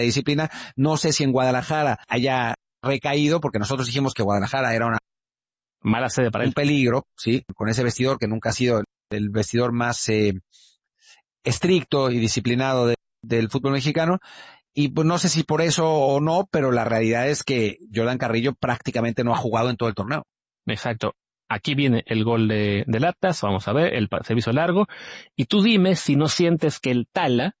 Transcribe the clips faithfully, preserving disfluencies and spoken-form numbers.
disciplina. No sé si en Guadalajara haya recaído, porque nosotros dijimos que Guadalajara era una mala sede para un él. peligro, sí, con ese vestidor que nunca ha sido el vestidor más eh, estricto y disciplinado de, del fútbol mexicano. Y pues no sé si por eso o no, pero la realidad es que Jordan Carrillo prácticamente no ha jugado en todo el torneo. Exacto. Aquí viene el gol de, del Atlas, vamos a ver, el servicio largo. Y tú dime si no sientes que el Tala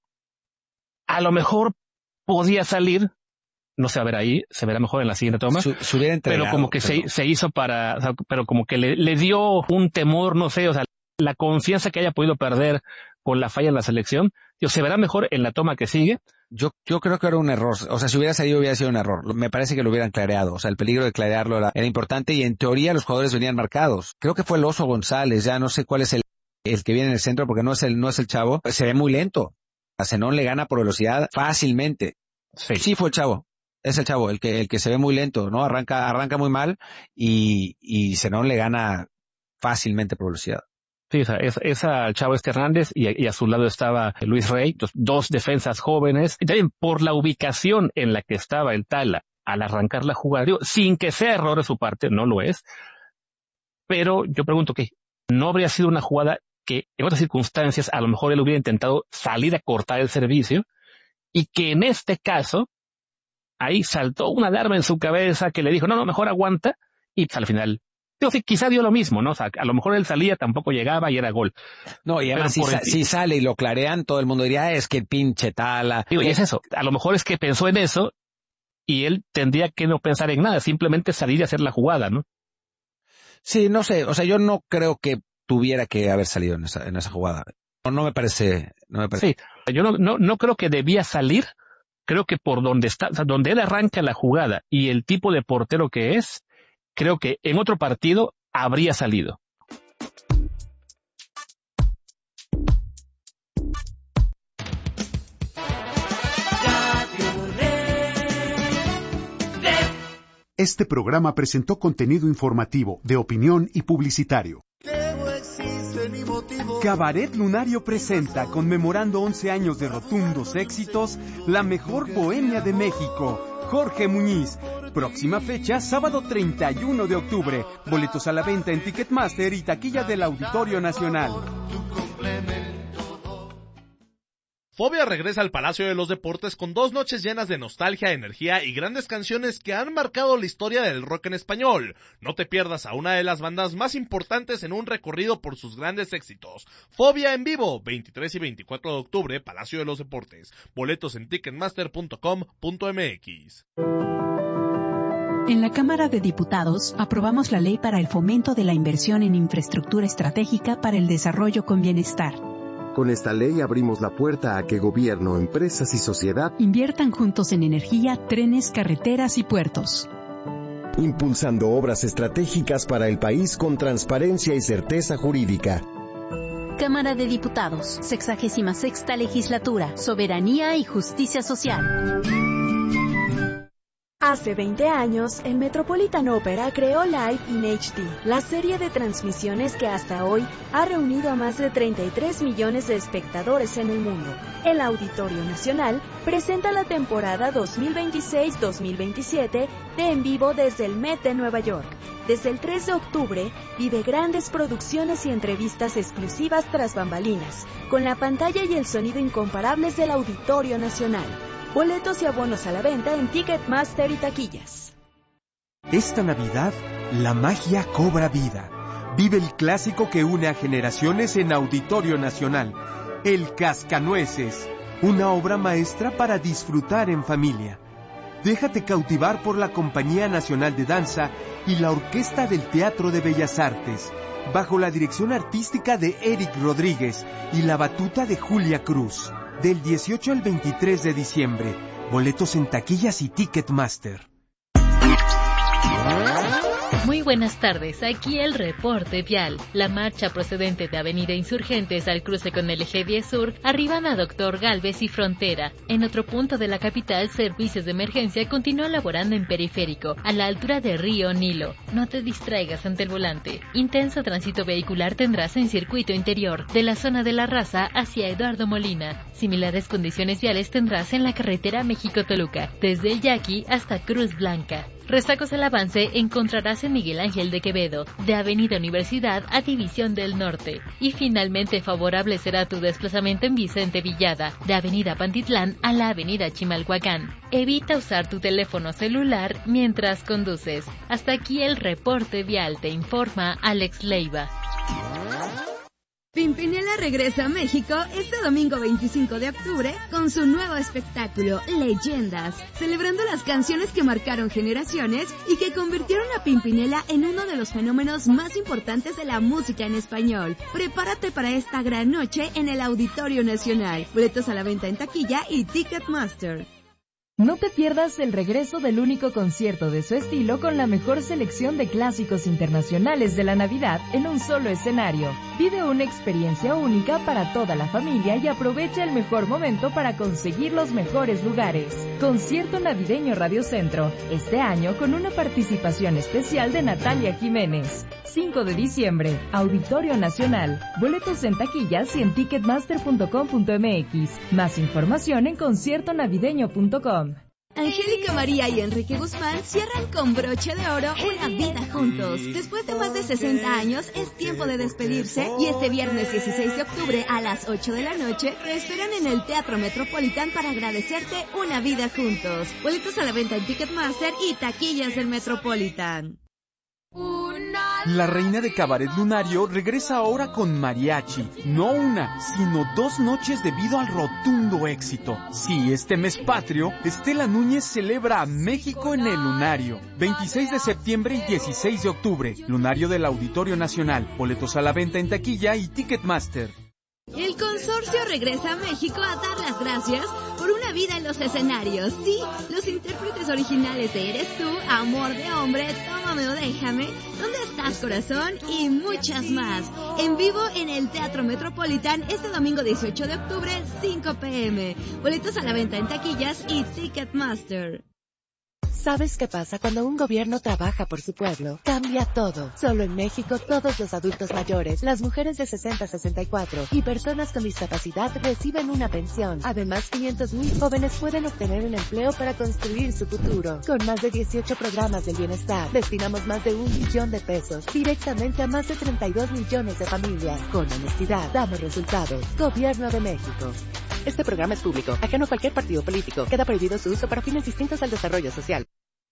a lo mejor podía salir, no sé, a ver ahí, se verá mejor en la siguiente toma, Su, se hubiera entregado, pero como que se, se hizo para, o sea, pero como que le, le dio un temor, no sé, o sea, la confianza que haya podido perder con la falla en la selección, tío, se verá mejor en la toma que sigue. Yo, yo creo que era un error. O sea, si hubiera salido hubiera sido un error. Me parece que lo hubieran clareado. O sea, el peligro de clarearlo era, era importante y en teoría los jugadores venían marcados. Creo que fue el Oso González. Ya no sé cuál es el, el que viene en el centro porque no es el, no es el chavo. Se ve muy lento. A Zenón le gana por velocidad fácilmente. Sí. Sí fue el chavo. Es el chavo, el que, el que se ve muy lento, ¿no? Arranca, arranca muy mal y, y Zenón le gana fácilmente por velocidad. Sí, o sea, es, esa Chavo este Hernández y, y a su lado estaba Luis Rey, dos, dos defensas jóvenes, y también por la ubicación en la que estaba el Tala al arrancar la jugada, digo, sin que sea error de su parte, no lo es, pero yo pregunto que no habría sido una jugada que en otras circunstancias a lo mejor él hubiera intentado salir a cortar el servicio y que en este caso ahí saltó una alarma en su cabeza que le dijo, no, no, mejor aguanta y pues, al final Digo, sí, quizá dio lo mismo, ¿no? O sea, a lo mejor él salía, tampoco llegaba y era gol. No, y además si, sa- el... si sale y lo clarean, todo el mundo diría, ah, es que pinche Tala. Digo, y es eso. A lo mejor es que pensó en eso y él tendría que no pensar en nada, simplemente salir y hacer la jugada, ¿no? Sí, no sé, o sea, yo no creo que tuviera que haber salido en esa, en esa jugada. No, no me parece, no me parece. Sí, yo no, no, no creo que debía salir. Creo que por donde está, o sea, donde él arranca la jugada y el tipo de portero que es, creo que en otro partido habría salido. Este programa presentó contenido informativo, de opinión y publicitario. Cabaret Lunario presenta, conmemorando once años de rotundos éxitos, la mejor bohemia de México. Jorge Muñiz. Próxima fecha, sábado treinta y uno de octubre. Boletos a la venta en Ticketmaster y taquilla del Auditorio Nacional. Fobia regresa al Palacio de los Deportes con dos noches llenas de nostalgia, energía y grandes canciones que han marcado la historia del rock en español. No te pierdas a una de las bandas más importantes en un recorrido por sus grandes éxitos. Fobia en vivo, veintitrés y veinticuatro de octubre, Palacio de los Deportes. Boletos en ticketmaster punto com punto m x. En la Cámara de Diputados aprobamos la Ley para el Fomento de la Inversión en Infraestructura Estratégica para el Desarrollo con Bienestar. Con esta ley abrimos la puerta a que gobierno, empresas y sociedad inviertan juntos en energía, trenes, carreteras y puertos, impulsando obras estratégicas para el país con transparencia y certeza jurídica. Cámara de Diputados, sexagésima sexta Legislatura, Soberanía y Justicia Social. Hace veinte años, el Metropolitan Opera creó Live in H D, la serie de transmisiones que hasta hoy ha reunido a más de treinta y tres millones de espectadores en el mundo. El Auditorio Nacional presenta la temporada dos mil veintiséis dos mil veintisiete de En Vivo desde el Met de Nueva York. Desde el tres de octubre, vive grandes producciones y entrevistas exclusivas tras bambalinas, con la pantalla y el sonido incomparables del Auditorio Nacional. Boletos y abonos a la venta en Ticketmaster y taquillas. Esta Navidad, la magia cobra vida. Vive el clásico que une a generaciones en Auditorio Nacional, El Cascanueces, una obra maestra para disfrutar en familia. Déjate cautivar por la Compañía Nacional de Danza y la Orquesta del Teatro de Bellas Artes, bajo la dirección artística de Eric Rodríguez y la batuta de Julia Cruz. Del dieciocho al veintitrés de diciembre. Boletos en taquillas y Ticketmaster. Muy buenas tardes, aquí el reporte vial. La marcha procedente de Avenida Insurgentes al cruce con el Eje diez Sur arriban a Doctor Gálvez y Frontera. En otro punto de la capital, servicios de emergencia continúan laborando en Periférico, a la altura de Río Nilo. No te distraigas ante el volante. Intenso tránsito vehicular tendrás en circuito interior, de la zona de La Raza hacia Eduardo Molina. Similares condiciones viales tendrás en la carretera México-Toluca, desde El Yaqui hasta Cruz Blanca. Rezagos al avance encontrarás en Miguel Ángel de Quevedo, de Avenida Universidad a División del Norte. Y finalmente favorable será tu desplazamiento en Vicente Villada, de Avenida Pantitlán a la Avenida Chimalhuacán. Evita usar tu teléfono celular mientras conduces. Hasta aquí el reporte vial, te informa Alex Leiva. Pimpinela regresa a México este domingo veinticinco de octubre con su nuevo espectáculo, Leyendas, celebrando las canciones que marcaron generaciones y que convirtieron a Pimpinela en uno de los fenómenos más importantes de la música en español. Prepárate para esta gran noche en el Auditorio Nacional. Boletos a la venta en taquilla y Ticketmaster. No te pierdas el regreso del único concierto de su estilo con la mejor selección de clásicos internacionales de la Navidad en un solo escenario. Vive una experiencia única para toda la familia y aprovecha el mejor momento para conseguir los mejores lugares. Concierto Navideño Radio Centro, este año con una participación especial de Natalia Jiménez. cinco de diciembre, Auditorio Nacional. Boletos en taquillas y en ticketmaster punto com punto m x. Más información en concierto navideño punto com. Angélica María y Enrique Guzmán cierran con broche de oro una vida juntos. Después de más de sesenta años, es tiempo de despedirse y este viernes dieciséis de octubre a las ocho de la noche te esperan en el Teatro Metropolitan para agradecerte una vida juntos. Boletos a la venta en Ticketmaster y taquillas del Metropolitan. La reina de Cabaret Lunario regresa ahora con mariachi. No una, sino dos noches debido al rotundo éxito. Sí, este mes patrio, Estela Núñez celebra a México en el Lunario. veintiséis de septiembre y dieciséis de octubre. Lunario del Auditorio Nacional. Boletos a la venta en taquilla y Ticketmaster. El consorcio regresa a México a dar las gracias por una vida en los escenarios. Sí, los intérpretes originales de Eres Tú, Amor de Hombre, Tómame o Déjame, ¿Dónde estás, corazón? Y muchas más. En vivo en el Teatro Metropolitan este domingo dieciocho de octubre, cinco p m Boletos a la venta en taquillas y Ticketmaster. ¿Sabes qué pasa cuando un gobierno trabaja por su pueblo? Cambia todo. Solo en México, todos los adultos mayores, las mujeres de sesenta a sesenta y cuatro y personas con discapacidad reciben una pensión. Además, quinientos mil jóvenes pueden obtener un empleo para construir su futuro. Con más de dieciocho programas del bienestar, destinamos más de un millón de pesos directamente a más de treinta y dos millones de familias. Con honestidad, damos resultados. Gobierno de México. Este programa es público, ajeno a cualquier partido político. Queda prohibido su uso para fines distintos al desarrollo social.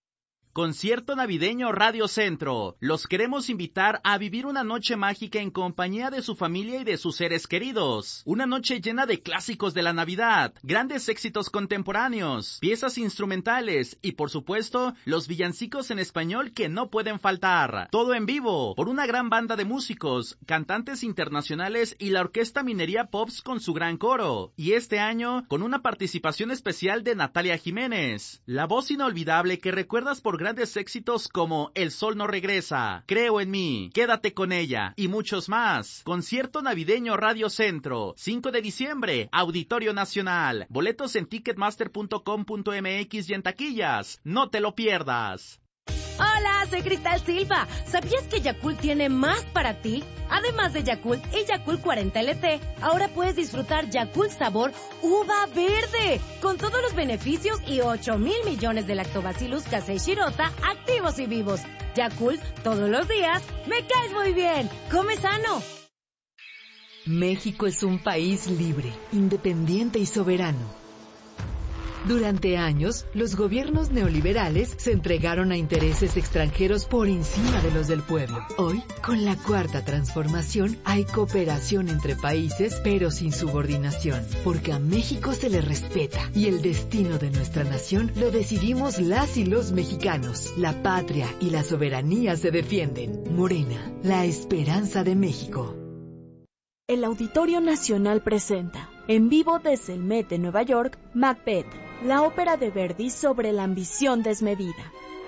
Concierto Navideño Radio Centro. Los queremos invitar a vivir una noche mágica en compañía de su familia y de sus seres queridos. Una noche llena de clásicos de la Navidad, grandes éxitos contemporáneos, piezas instrumentales y, por supuesto, los villancicos en español que no pueden faltar. Todo en vivo, por una gran banda de músicos, cantantes internacionales y la Orquesta Minería Pops con su gran coro. Y este año, con una participación especial de Natalia Jiménez, la voz inolvidable que recuerdas por grandes éxitos como El Sol No Regresa, Creo en Mí, Quédate con Ella y muchos más. Concierto Navideño Radio Centro, cinco de diciembre, Auditorio Nacional. Boletos en ticketmaster punto com punto m x y en taquillas. No te lo pierdas. Hola, soy Cristal Silva. ¿Sabías que Yakult tiene más para ti? Además de Yakult y Yakult cuarenta L T, ahora puedes disfrutar Yakult sabor uva verde, con todos los beneficios y ocho mil millones de lactobacillus casei shirota activos y vivos. Yakult, todos los días, me caes muy bien. Come sano. México es un país libre, independiente y soberano. Durante años, los gobiernos neoliberales se entregaron a intereses extranjeros por encima de los del pueblo. Hoy, con la cuarta transformación, hay cooperación entre países, pero sin subordinación, porque a México se le respeta y el destino de nuestra nación lo decidimos las y los mexicanos. La patria y la soberanía se defienden. Morena, la esperanza de México. El Auditorio Nacional presenta, en vivo desde el Met de Nueva York, Macbeth, la ópera de Verdi sobre la ambición desmedida.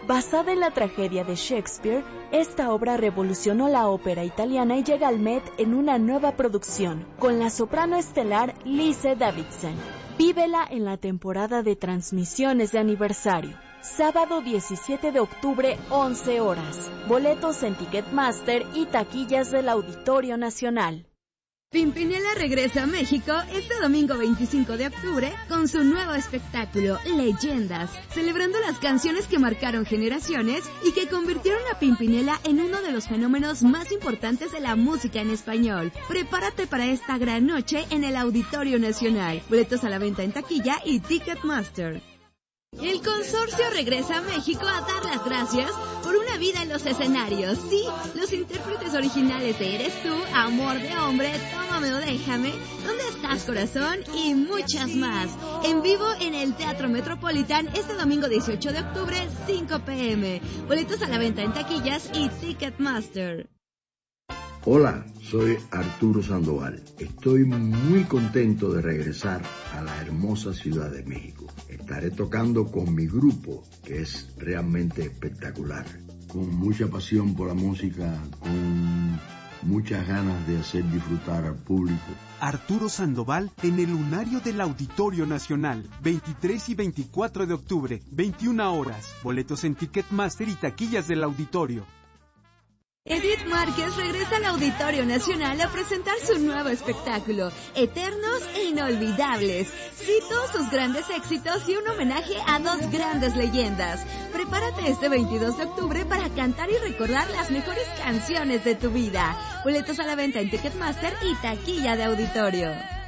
Basada en la tragedia de Shakespeare, esta obra revolucionó la ópera italiana y llega al Met en una nueva producción, con la soprano estelar Lise Davidsen. Vívela en la temporada de transmisiones de aniversario. Sábado diecisiete de octubre, once horas. Boletos en Ticketmaster y taquillas del Auditorio Nacional. Pimpinela regresa a México este domingo veinticinco de octubre con su nuevo espectáculo, Leyendas, celebrando las canciones que marcaron generaciones y que convirtieron a Pimpinela en uno de los fenómenos más importantes de la música en español. Prepárate para esta gran noche en el Auditorio Nacional. Boletos a la venta en taquilla y Ticketmaster. El consorcio regresa a México a dar las gracias por una vida en los escenarios. Sí, los intérpretes originales de Eres Tú, Amor de Hombre, Tómame o Déjame, ¿Dónde estás, corazón? Y muchas más. En vivo en el Teatro Metropolitan este domingo dieciocho de octubre, cinco pe eme. Boletos a la venta en taquillas y Ticketmaster. Hola, soy Arturo Sandoval. Estoy muy contento de regresar a la hermosa Ciudad de México. Estaré tocando con mi grupo, que es realmente espectacular. Con mucha pasión por la música, con muchas ganas de hacer disfrutar al público. Arturo Sandoval en el Lunario del Auditorio Nacional, veintitrés y veinticuatro de octubre, veintiuna horas. Boletos en Ticketmaster y taquillas del auditorio. Edith Márquez regresa al Auditorio Nacional a presentar su nuevo espectáculo, Eternos e Inolvidables. Sí, todos sus grandes éxitos y un homenaje a dos grandes leyendas. Prepárate este veintidós de octubre para cantar y recordar las mejores canciones de tu vida. Boletos a la venta en Ticketmaster y taquilla de auditorio.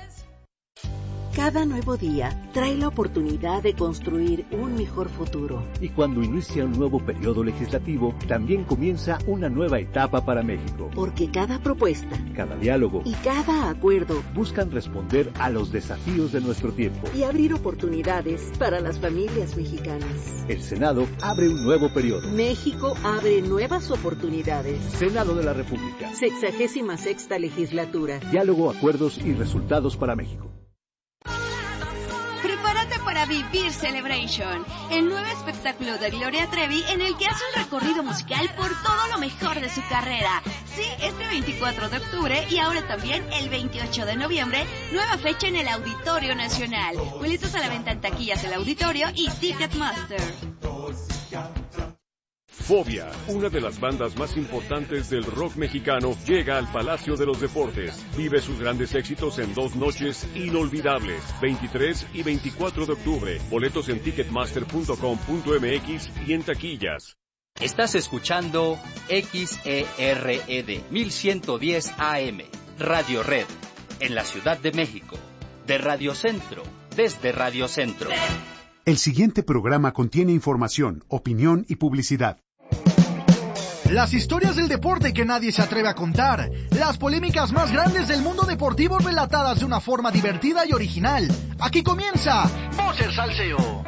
Cada nuevo día trae la oportunidad de construir un mejor futuro. Y cuando inicia un nuevo periodo legislativo, también comienza una nueva etapa para México. Porque cada propuesta, cada diálogo y cada acuerdo buscan responder a los desafíos de nuestro tiempo y abrir oportunidades para las familias mexicanas. El Senado abre un nuevo periodo. México abre nuevas oportunidades. Senado de la República. Sexagésima sexta legislatura. Diálogo, acuerdos y resultados para México. Prepárate para vivir Celebration, el nuevo espectáculo de Gloria Trevi en el que hace un recorrido musical por todo lo mejor de su carrera. Sí, este veinticuatro de octubre y ahora también el veintiocho de noviembre, nueva fecha en el Auditorio Nacional. Boletos a la venta en taquillas del auditorio y Ticketmaster. Fobia, una de las bandas más importantes del rock mexicano, llega al Palacio de los Deportes. Vive sus grandes éxitos en dos noches inolvidables, veintitrés y veinticuatro de octubre. Boletos en ticketmaster punto com punto eme equis y en taquillas. Estás escuchando X E R E D mil ciento diez A M, Radio Red, en la Ciudad de México. De Radio Centro, desde Radio Centro. El siguiente programa contiene información, opinión y publicidad. Las historias del deporte que nadie se atreve a contar. Las polémicas más grandes del mundo deportivo relatadas de una forma divertida y original. Aquí comienza Bowser Salseo.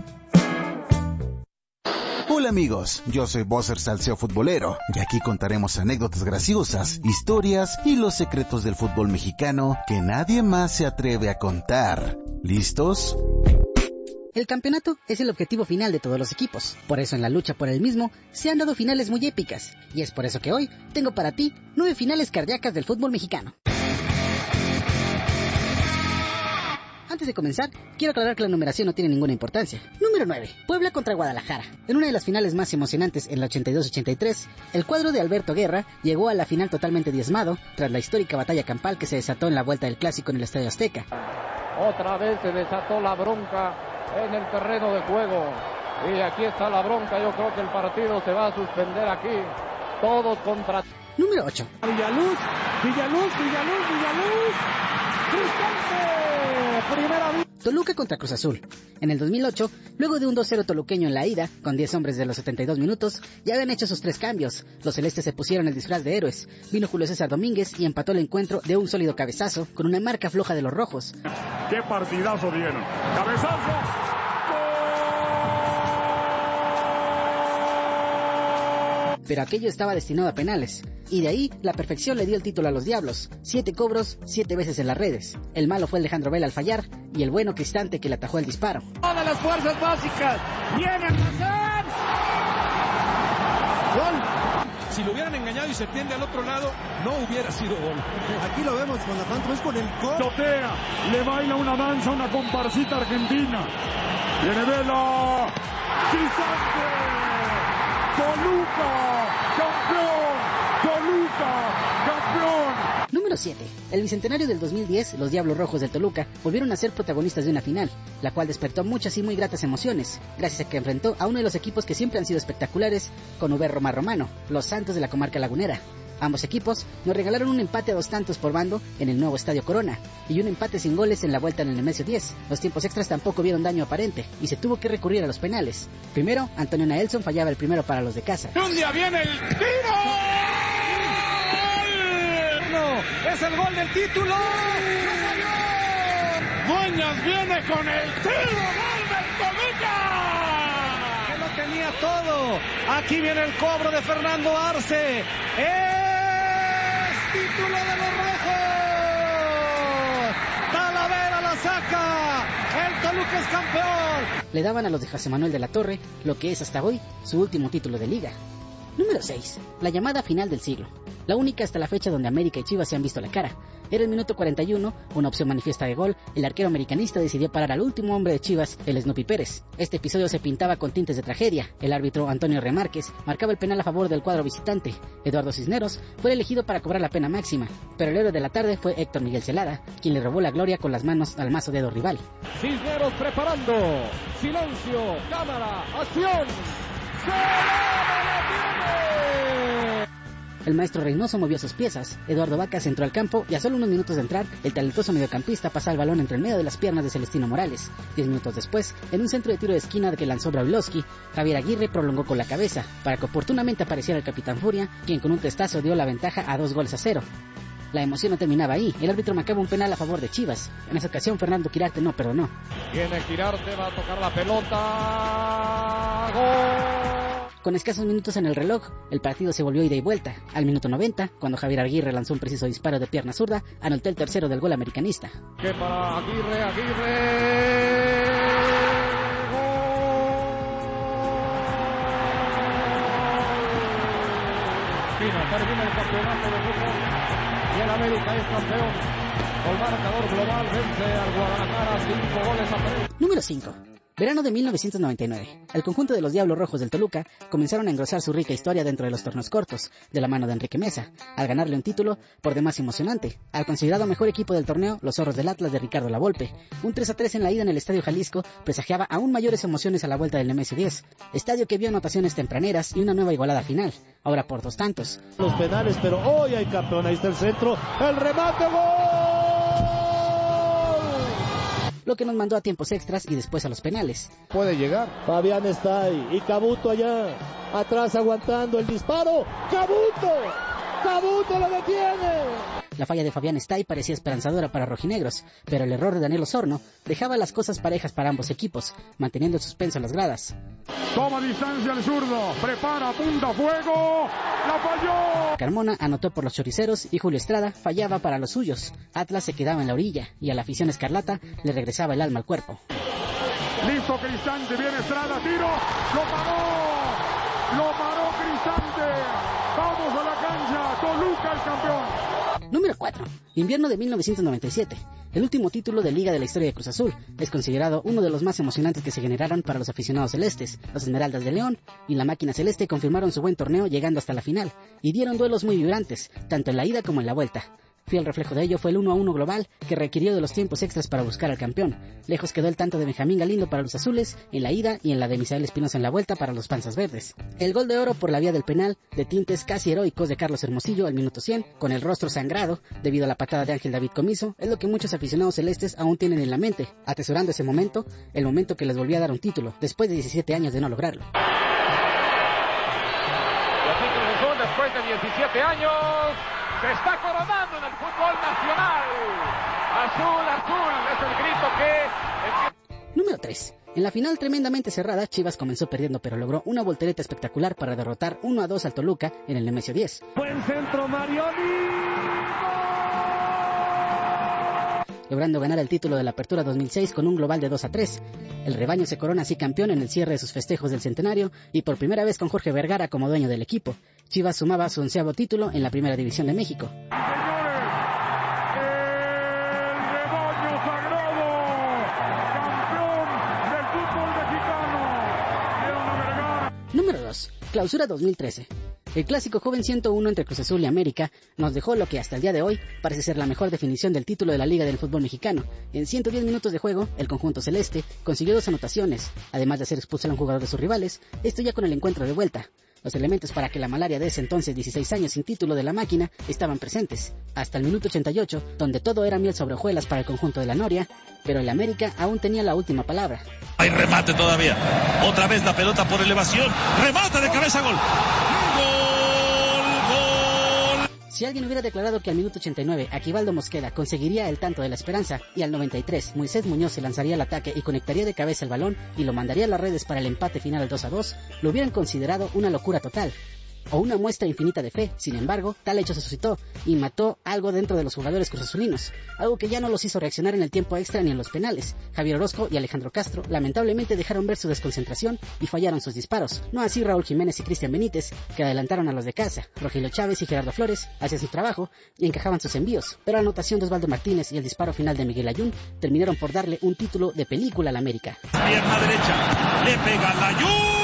Hola amigos, yo soy Bowser Salseo Futbolero y aquí contaremos anécdotas graciosas, historias y los secretos del fútbol mexicano que nadie más se atreve a contar. ¿Listos? El campeonato es el objetivo final de todos los equipos. Por eso en la lucha por el mismo se han dado finales muy épicas. Y es por eso que hoy tengo para ti nueve finales cardíacas del fútbol mexicano. Antes de comenzar, quiero aclarar que la numeración no tiene ninguna importancia. Número nueve. Puebla contra Guadalajara. En una de las finales más emocionantes en la ochenta y dos ochenta y tres, el cuadro de Alberto Guerra llegó a la final totalmente diezmado tras la histórica batalla campal que se desató en la vuelta del Clásico en el Estadio Azteca. Otra vez se desató la bronca en el terreno de juego. Y aquí está la bronca. Yo creo que el partido se va a suspender aquí. Todos contra... Número ocho. Villaluz, Villaluz, Villaluz, Villaluz. Cristante, primera vez. Toluca contra Cruz Azul. En el dos mil ocho, luego de un dos cero toluqueño en la ida, con diez hombres de los setenta y dos minutos, ya habían hecho sus tres cambios. Los celestes se pusieron el disfraz de héroes. Vino Julio César Domínguez y empató el encuentro de un sólido cabezazo con una marca floja de los rojos. ¡Qué partidazo dieron! ¡Cabezazo! Pero aquello estaba destinado a penales, y de ahí la perfección le dio el título a los Diablos. Siete cobros, siete veces en las redes. El malo fue Alejandro Vela al fallar, y el bueno Cristante que le atajó el disparo. Todas las fuerzas básicas vienen a pasar. ¡Gol! Si lo hubieran engañado y se tiende al otro lado, no hubiera sido gol. Aquí lo vemos con la panza, es con el gol. Totea, le baila una danza, una comparsita argentina. Viene Vela. ¡Crisante! ¡Toluca! ¡Campeón! ¡Toluca! ¡Campeón! Número siete. El bicentenario del dos mil diez, los Diablos Rojos del Toluca volvieron a ser protagonistas de una final, la cual despertó muchas y muy gratas emociones, gracias a que enfrentó a uno de los equipos que siempre han sido espectaculares, con V. Roma Romano, los Santos de la comarca lagunera. Ambos equipos nos regalaron un empate a dos tantos por bando en el nuevo Estadio Corona y un empate sin goles en la vuelta en el Nemesio diez. Los tiempos extras tampoco vieron daño aparente y se tuvo que recurrir a los penales. Primero, Antonio Naelson fallaba el primero para los de casa. ¡Un día viene el tiro! ¡Es el gol del título! Dueñas viene con el tiro, gol del Toluca. Que lo tenía todo. Aquí viene el cobro de Fernando Arce. ¡Es título de los rojos! Talavera la saca. El Toluca es campeón. Le daban a los de José Manuel de la Torre lo que es hasta hoy su último título de liga. Número seis. La llamada final del siglo. La única hasta la fecha donde América y Chivas se han visto la cara. Era el minuto cuarenta y uno, una opción manifiesta de gol, el arquero americanista decidió parar al último hombre de Chivas, el Snoopy Pérez. Este episodio se pintaba con tintes de tragedia. El árbitro Antonio Remárquez marcaba el penal a favor del cuadro visitante. Eduardo Cisneros fue elegido para cobrar la pena máxima, pero el héroe de la tarde fue Héctor Miguel Celada, quien le robó la gloria con las manos al mazo dedo rival. Cisneros preparando, silencio, cámara, acción. ¡Celada la tiene! El maestro Reynoso movió sus piezas, Eduardo Vacas entró al campo y a solo unos minutos de entrar, el talentoso mediocampista pasa el balón entre el medio de las piernas de Celestino Morales. Diez minutos después, en un centro de tiro de esquina que lanzó Brailovsky, Javier Aguirre prolongó con la cabeza, para que oportunamente apareciera el capitán Furia, quien con un testazo dio la ventaja a dos goles a cero. La emoción no terminaba ahí, el árbitro marcaba un penal a favor de Chivas. En esa ocasión Fernando Quirarte no perdonó. Viene Quirarte, va a tocar la pelota. ¡Gol! Con escasos minutos en el reloj, el partido se volvió ida y vuelta. Al minuto noventa, cuando Javier Aguirre lanzó un preciso disparo de pierna zurda, anotó el tercero del gol americanista. Que para Aguirre, Aguirre... Fino, termina el campeonato de fútbol y el América es campeón. Con marcador global vence al Guadalajara cinco goles a tres. Número cinco. Verano de mil novecientos noventa y nueve. El conjunto de los Diablos Rojos del Toluca comenzaron a engrosar su rica historia dentro de los torneos cortos, de la mano de Enrique Mesa, al ganarle un título por demás emocionante, al considerado mejor equipo del torneo, los Zorros del Atlas de Ricardo Lavolpe. Un tres a tres en la ida en el Estadio Jalisco presagiaba aún mayores emociones a la vuelta del Nemesio diez, estadio que vio anotaciones tempraneras y una nueva igualada final, ahora por dos tantos. Los penales, pero hoy hay campeón, ahí está el centro, el remate, ¡gol! Lo que nos mandó a tiempos extras y después a los penales. Puede llegar. Fabián está ahí y Cabuto allá, atrás aguantando el disparo. ¡Cabuto! ¡Cabuto lo detiene! La falla de Fabián Stay parecía esperanzadora para rojinegros, pero el error de Daniel Osorno dejaba las cosas parejas para ambos equipos, manteniendo el suspenso en las gradas. Toma distancia el zurdo, prepara, punta, fuego, la falló. Carmona anotó por los choriceros y Julio Estrada fallaba para los suyos. Atlas se quedaba en la orilla y a la afición escarlata le regresaba el alma al cuerpo. Listo Cristante, viene Estrada, tiro, lo paró, lo paró Cristante. Vamos a la cancha, Toluca el campeón. Número cuatro. Invierno de mil novecientos noventa y siete. El último título de liga de la historia de Cruz Azul. Es considerado uno de los más emocionantes que se generaron para los aficionados celestes. Los Esmeraldas de León y la Máquina Celeste confirmaron su buen torneo llegando hasta la final y dieron duelos muy vibrantes, tanto en la ida como en la vuelta. Fiel reflejo de ello fue el uno a uno global que requirió de los tiempos extras para buscar al campeón. Lejos quedó el tanto de Benjamín Galindo para los azules en la ida y en la de Misael Espinosa en la vuelta para los panzas verdes. El gol de oro por la vía del penal, de tintes casi heroicos de Carlos Hermosillo al minuto cien, con el rostro sangrado debido a la patada de Ángel David Comiso, es lo que muchos aficionados celestes aún tienen en la mente, atesorando ese momento, el momento que les volvió a dar un título, después de diecisiete años de no lograrlo. Y así Cruz Azul, después de diecisiete años, se está coronando en el fútbol nacional. Azul, azul, es el grito que... El... Número tres. En la final tremendamente cerrada, Chivas comenzó perdiendo pero logró una voltereta espectacular para derrotar uno a dos al Toluca en el Nemesio diez. Buen centro, Marioni. logrando ganar el título de la Apertura dos mil seis con un global de dos a tres. El rebaño se corona así campeón en el cierre de sus festejos del centenario y por primera vez con Jorge Vergara como dueño del equipo. Chivas sumaba su onceavo título en la Primera División de México. Número dos. Clausura dos mil trece. El clásico joven ciento uno entre Cruz Azul y América nos dejó lo que hasta el día de hoy parece ser la mejor definición del título de la Liga del Fútbol Mexicano. En ciento diez minutos de juego, el conjunto celeste consiguió dos anotaciones, además de hacer expulsar a un jugador de sus rivales, esto ya con el encuentro de vuelta. Los elementos para que la malaria de ese entonces dieciséis años sin título de la máquina estaban presentes, hasta el minuto ochenta y ocho, donde todo era miel sobre hojuelas para el conjunto de la Noria, pero el América aún tenía la última palabra. Hay remate todavía, otra vez la pelota por elevación, remate de cabeza, gol. Si alguien hubiera declarado que al minuto ochenta y nueve Aquivaldo Mosqueda conseguiría el tanto de la esperanza y al noventa y tres Moisés Muñoz se lanzaría al ataque y conectaría de cabeza el balón y lo mandaría a las redes para el empate final al dos a dos, lo hubieran considerado una locura total o una muestra infinita de fe. Sin embargo, tal hecho se suscitó y mató algo dentro de los jugadores cruzazulinos, algo que ya no los hizo reaccionar en el tiempo extra ni en los penales. Javier Orozco y Alejandro Castro lamentablemente dejaron ver su desconcentración y fallaron sus disparos. No así Raúl Jiménez y Cristian Benítez, que adelantaron a los de casa. Rogelio Chávez y Gerardo Flores hacían su trabajo y encajaban sus envíos, pero la anotación de Osvaldo Martínez y el disparo final de Miguel Ayun terminaron por darle un título de película al América. Pierna derecha, le pega a Ayun.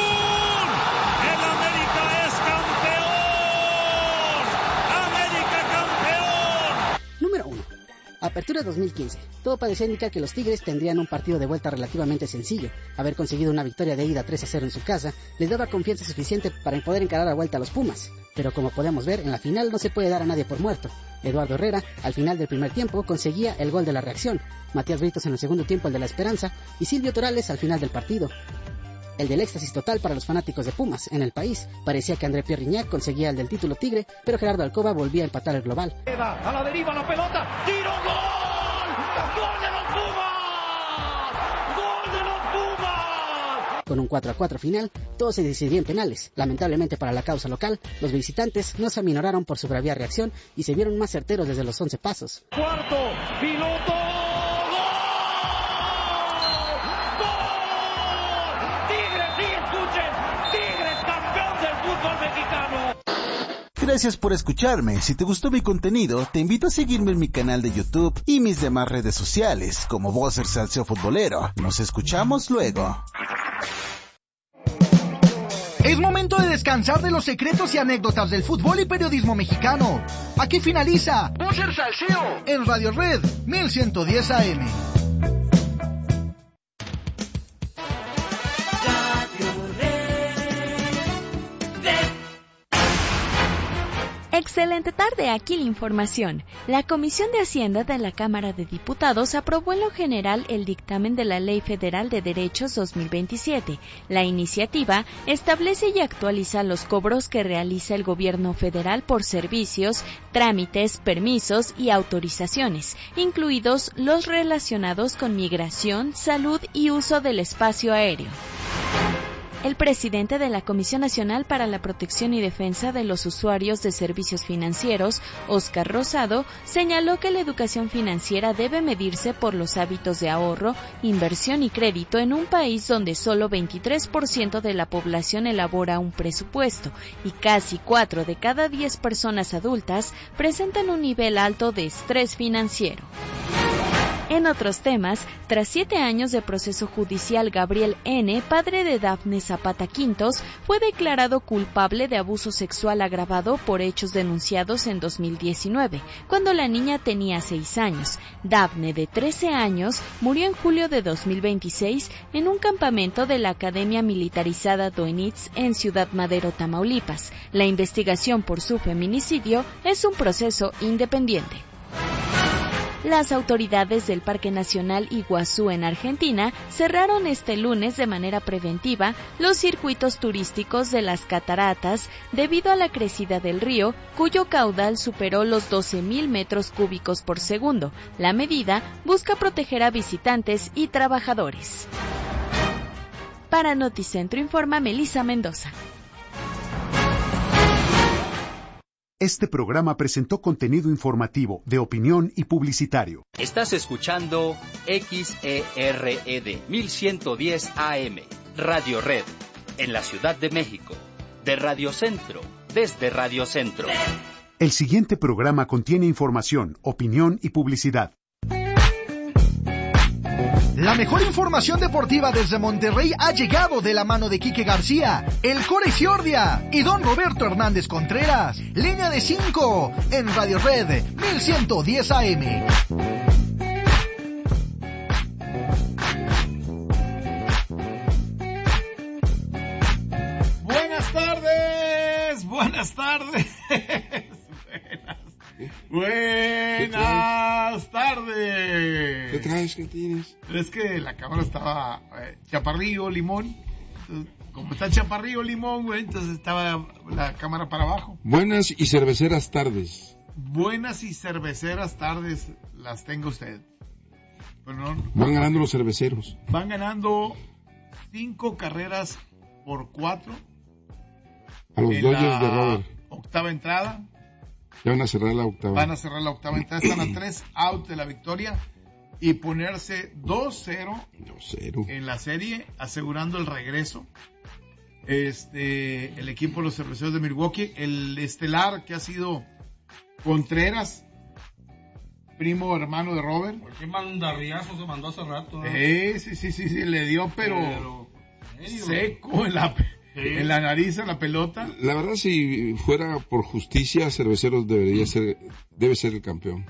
Número uno. Apertura dos mil quince. Todo parecía indicar que los Tigres tendrían un partido de vuelta relativamente sencillo. Haber conseguido una victoria de ida tres a cero en su casa les daba confianza suficiente para poder encarar a vuelta a los Pumas. Pero como podemos ver, en la final no se puede dar a nadie por muerto. Eduardo Herrera, al final del primer tiempo, conseguía el gol de la reacción. Matías Britos en el segundo tiempo el de la esperanza y Silvio Torales al final del partido. El del éxtasis total para los fanáticos de Pumas en el país. Parecía que André Pierre Gignac conseguía el del título Tigre, pero Gerardo Alcoba volvía a empatar el global. A la deriva la pelota, tiro, gol, gol de los Pumas, gol de los Pumas. Con un cuatro a cuatro final, todo se decidía en penales. Lamentablemente para la causa local, los visitantes no se aminoraron por su bravia reacción y se vieron más certeros desde los once pasos. Cuarto, piloto. Gracias por escucharme. Si te gustó mi contenido, te invito a seguirme en mi canal de YouTube y mis demás redes sociales, como Bosser Salseo Futbolero. Nos escuchamos luego. Es momento de descansar de los secretos y anécdotas del fútbol y periodismo mexicano. Aquí finaliza Bosser Salseo en Radio Red mil ciento diez A M. Excelente tarde, aquí la información. La Comisión de Hacienda de la Cámara de Diputados aprobó en lo general el dictamen de la Ley Federal de Derechos dos mil veintisiete. La iniciativa establece y actualiza los cobros que realiza el gobierno federal por servicios, trámites, permisos y autorizaciones, incluidos los relacionados con migración, salud y uso del espacio aéreo. El presidente de la Comisión Nacional para la Protección y Defensa de los Usuarios de Servicios Financieros, Óscar Rosado, señaló que la educación financiera debe medirse por los hábitos de ahorro, inversión y crédito en un país donde solo veintitrés por ciento de la población elabora un presupuesto y casi cuatro de cada diez personas adultas presentan un nivel alto de estrés financiero. En otros temas, tras siete años de proceso judicial, Gabriel N., padre de Dafne Zapata Quintos, fue declarado culpable de abuso sexual agravado por hechos denunciados en dos mil diecinueve, cuando la niña tenía seis años. Dafne, de trece años, murió en julio de dos mil veintiséis en un campamento de la Academia Militarizada Doinitz en Ciudad Madero, Tamaulipas. La investigación por su feminicidio es un proceso independiente. Las autoridades del Parque Nacional Iguazú en Argentina cerraron este lunes de manera preventiva los circuitos turísticos de las cataratas debido a la crecida del río, cuyo caudal superó los doce mil metros cúbicos por segundo. La medida busca proteger a visitantes y trabajadores. Para Noticentro informa Melissa Mendoza. Este programa presentó contenido informativo, de opinión y publicitario. Estás escuchando X E R E D mil ciento diez A M, Radio Red, en la Ciudad de México, de Radio Centro, desde Radio Centro. El siguiente programa contiene información, opinión y publicidad. La mejor información deportiva desde Monterrey ha llegado de la mano de Quique García, el Core Ciordia y don Roberto Hernández Contreras. Línea de cinco en Radio Red mil ciento diez A M. Buenas tardes, buenas tardes. Buenas tardes. ¿Qué traes? ¿Qué tienes? Es que la cámara estaba eh, chaparrillo, limón. Entonces, como está chaparrillo, limón, güey, entonces estaba la cámara para abajo. Buenas y cerveceras tardes. Buenas y cerveceras tardes las tenga usted. Pero no, van ganando los cerveceros. Van ganando cinco carreras por cuatro. A los Dodgers de Robert. Octava entrada. Ya van a cerrar la octava. Van a cerrar la octava entrada. Están a tres out de la victoria y ponerse dos cero en la serie, asegurando el regreso. Este, el equipo de los cerveceros de Milwaukee, el estelar que ha sido Contreras, primo hermano de Robert. ¿Qué mandarriazo se mandó hace rato? Eh, sí, sí, sí, sí, le dio, pero, pero seco en la... Sí. En la nariz, en la pelota. La verdad, si fuera por justicia, Cerveceros debería ser, debe ser el campeón.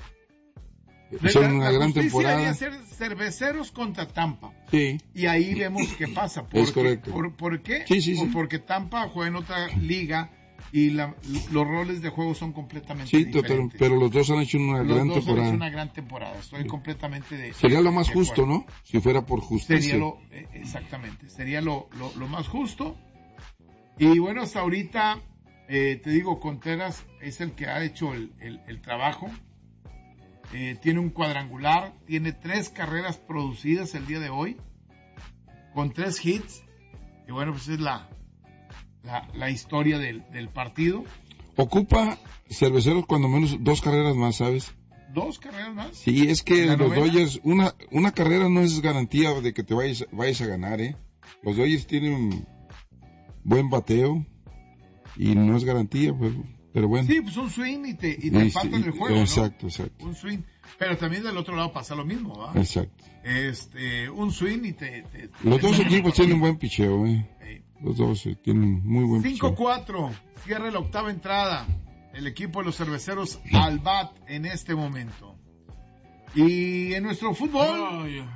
Son una gran temporada. Debería ser Cerveceros contra Tampa. Sí. Y ahí vemos qué pasa. Porque, es correcto. ¿Por, por qué? Sí, sí, sí. Porque Tampa juega en otra liga y la, los roles de juego son completamente sí, diferentes. Sí, total, pero los dos han hecho una los gran dos temporada. Han hecho una gran temporada. Estoy sí. completamente de Sería lo más de justo, ¿no? Si fuera por justicia. Sería lo, exactamente. Sería lo, lo, lo más justo. Y bueno, hasta ahorita, eh, te digo, Contreras es el que ha hecho el, el, el trabajo. Eh, tiene un cuadrangular, tiene tres carreras producidas el día de hoy, con tres hits. Y bueno, pues es la, la, la historia del, del partido. Ocupa Cerveceros cuando menos dos carreras más, ¿sabes? ¿Dos carreras más? Sí, es que los novena? Dodgers, una, una carrera no es garantía de que te vayas, vayas a ganar, ¿eh? Los Dodgers tienen buen bateo y no es garantía, pues, pero bueno. Sí, pues un swing y te, y te empatan el juego, exacto, ¿no? Exacto. Un swing, pero también del otro lado pasa lo mismo, ¿va? Exacto. Este, un swing y te... te, te los te dos equipos tienen buen picheo, ¿eh? Sí. Los dos eh, tienen muy buen picheo. cinco cuatro, cierra la octava entrada, el equipo de los Cerveceros al bat en este momento. Y en nuestro fútbol... Oh, yeah.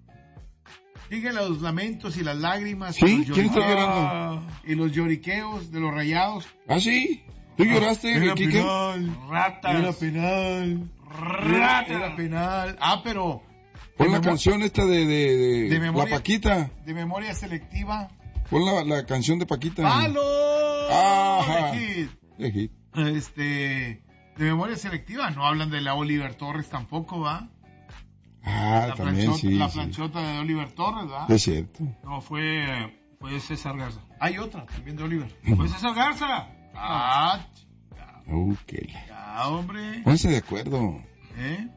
Siguen los lamentos y las lágrimas. ¿Sí? Y ¿Quién está llorando? Y los lloriqueos de los Rayados. ¿Ah, sí? ¿Tú lloraste, Era Quique? penal. Ratas. Era penal. Ratas. Era penal. Ah, pero... Pon la canción esta de, de, de, de memoria, la Paquita. De memoria selectiva. Pon la, la canción de Paquita. ¡Palo! Ajá. De hit. De hit. Este... De memoria selectiva. No hablan de la Oliver Torres tampoco, ¿va? Ah, la también planchota, sí. La sí. planchota de Oliver Torres, ¿verdad? Es cierto. No, fue, fue César Garza. Hay otra también de Oliver. Fue César Garza. Ah, uh, qué ya, hombre. Pónganse de acuerdo. ¿Eh?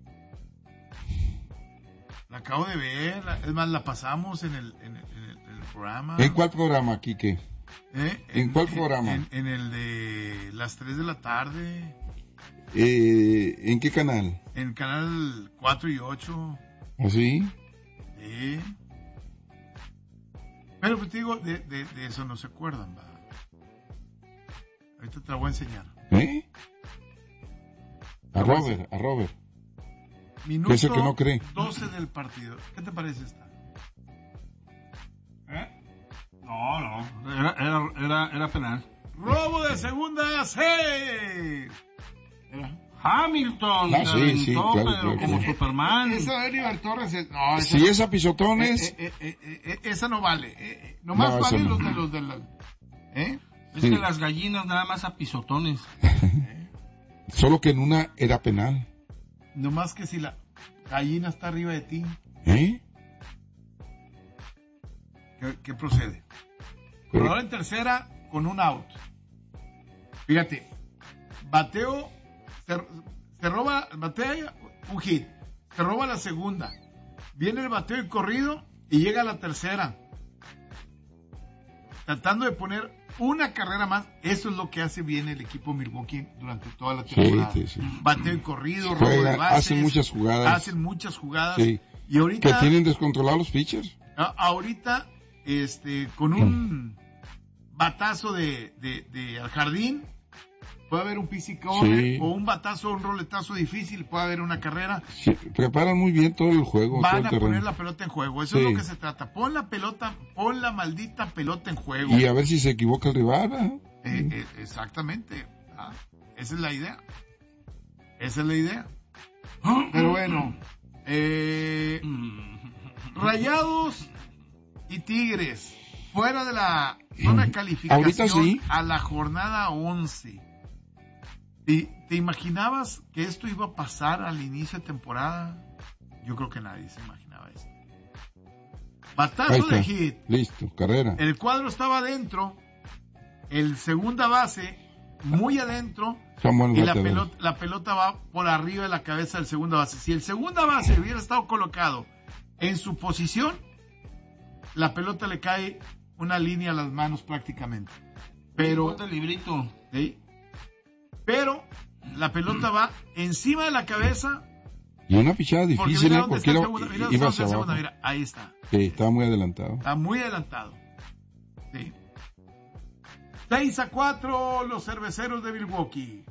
La acabo de ver. Es más, la pasamos en el, en el, en el, en el programa. ¿En cuál programa, Quique? ¿Eh? ¿En, ¿En cuál programa? En, en el de las tres de la tarde. Eh, ¿En qué canal? En canal cuatro y ocho. ¿Ah, sí? Sí. Pero pues te digo, de, de, de eso no se acuerdan, ¿va? Ahorita te la voy a enseñar. ¿Eh? A Robert, a Robert. Minuto es el que no cree. doce del partido. ¿Qué te parece esta? ¿Eh? No, no. Era, era, era, era penal. Robo de segunda, sí. Hamilton, ah, sí, sí, claro, pero claro, como claro. Superman. Esa de Oliver Torres, es, no, esa, si es a pisotones, eh, eh, eh, eh, esa no vale. Eh, eh, nomás no, valen no. los de los de la, ¿eh? Es sí. que las gallinas nada más a pisotones. ¿Eh? Solo que en una era penal. Nomás que si la gallina está arriba de ti. ¿Eh? ¿Qué, qué procede? Pero ahora en tercera con un out. Fíjate. bateo, se, se roba, batea un hit, se roba la segunda, viene el bateo y corrido y llega a la tercera, tratando de poner una carrera más. Eso es lo que hace bien el equipo Milwaukee durante toda la temporada. Sí, sí, sí. Bateo y corrido, robo de bases, hacen muchas jugadas, hacen muchas jugadas, sí. Y ahorita que tienen descontrolados los pitchers. A, ahorita, este, con un batazo de, de, de al jardín, puede haber un P C cover, sí. O un batazo, un roletazo difícil, puede haber una carrera. Sí, preparan muy bien todo el juego. Van todo a el poner la pelota en juego, eso sí. Es lo que se trata. Pon la pelota, pon la maldita pelota en juego. Y a ver si se equivoca el rival. ¿eh? Eh, eh, exactamente. Ah, esa es la idea. Esa es la idea. Pero bueno, eh, Rayados y Tigres, fuera de la zona de calificación sí. A la jornada once. ¿Te, ¿Te imaginabas que esto iba a pasar al inicio de temporada? Yo creo que nadie se imaginaba eso. Batazo de hit. Listo, carrera. El cuadro estaba adentro. El segunda base, muy adentro. Y la pelota, la pelota va por arriba de la cabeza del segunda base. Si el segunda base hubiera estado colocado en su posición, la pelota le cae una línea a las manos prácticamente. Pero... el librito. ¿sí? Pero la pelota va encima de la cabeza. Y una pichada difícil, ¿eh? Porque era, mira, iba hacia abajo. Segunda, mira, ahí está. Sí, estaba muy adelantado. Está muy adelantado. Sí. seis a cuatro los cerveceros de Milwaukee.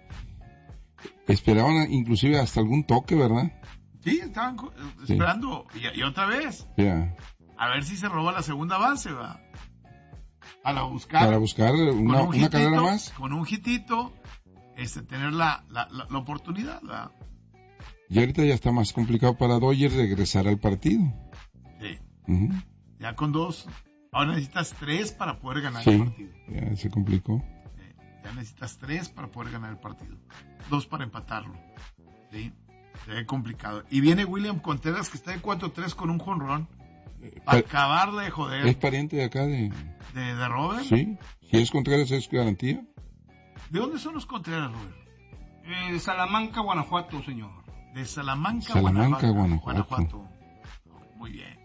Esperaban inclusive hasta algún toque, ¿verdad? Sí, estaban esperando. Sí. Y, y otra vez. Yeah. A ver si se roba la segunda base, va. Para buscar. Para buscar una, un una carrera más. Con un hitito. Este, tener la, la, la, la oportunidad, ¿verdad? Y ahorita ya está más complicado para Dodgers regresar al partido. Sí. Uh-huh. Ya con dos. Ahora necesitas tres para poder ganar sí, el partido. Ya se complicó. Sí. Ya necesitas tres para poder ganar el partido. Dos para empatarlo. Sí. Se ve complicado. Y viene William Contreras, que está de cuatro tres con un jonrón. Para acabarle de joder. ¿Es pariente de acá de... de, de Robert? Sí. Si es Contreras, ¿es garantía? ¿De dónde son los Contreras, Robert? Eh, de Salamanca, Guanajuato, señor. De Salamanca, Salamanca Guanajuato. Guanajuato. Guanajuato. Muy bien.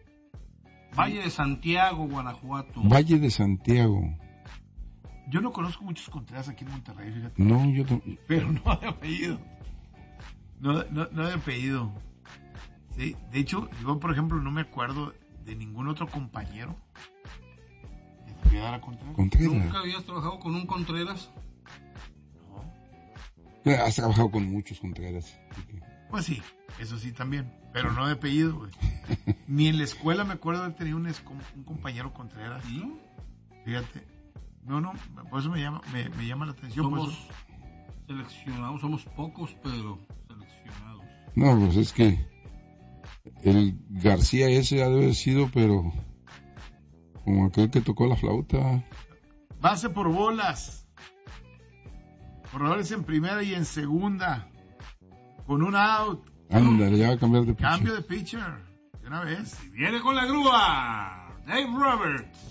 Valle de Santiago, Guanajuato. Valle de Santiago. Yo no conozco muchos Contreras aquí en Monterrey, fíjate. No, yo no. Pero no de apellido. No, no, no de apellido. Sí, de hecho, yo, por ejemplo, no me acuerdo de ningún otro compañero que te voy a dar a Contreras. Contreras. ¿Nunca habías trabajado con un Contreras? No. Has trabajado con muchos Contreras. Pues sí, eso sí también, pero no de apellido, güey. Ni en la escuela me acuerdo de tener un, un compañero Contreras. ¿No? Fíjate. No, no, por eso me llama, me, me llama la atención. Somos pues, seleccionados, somos pocos, pero seleccionados. No, pues es que el García ese ha de haber sido, pero como aquel que tocó la flauta. Base por bolas. Corredores en primera y en segunda. Con un out. Ándale, ya va a cambiar de pitcher. Cambio de pitcher. De una vez. Y viene con la grúa. Dave Roberts.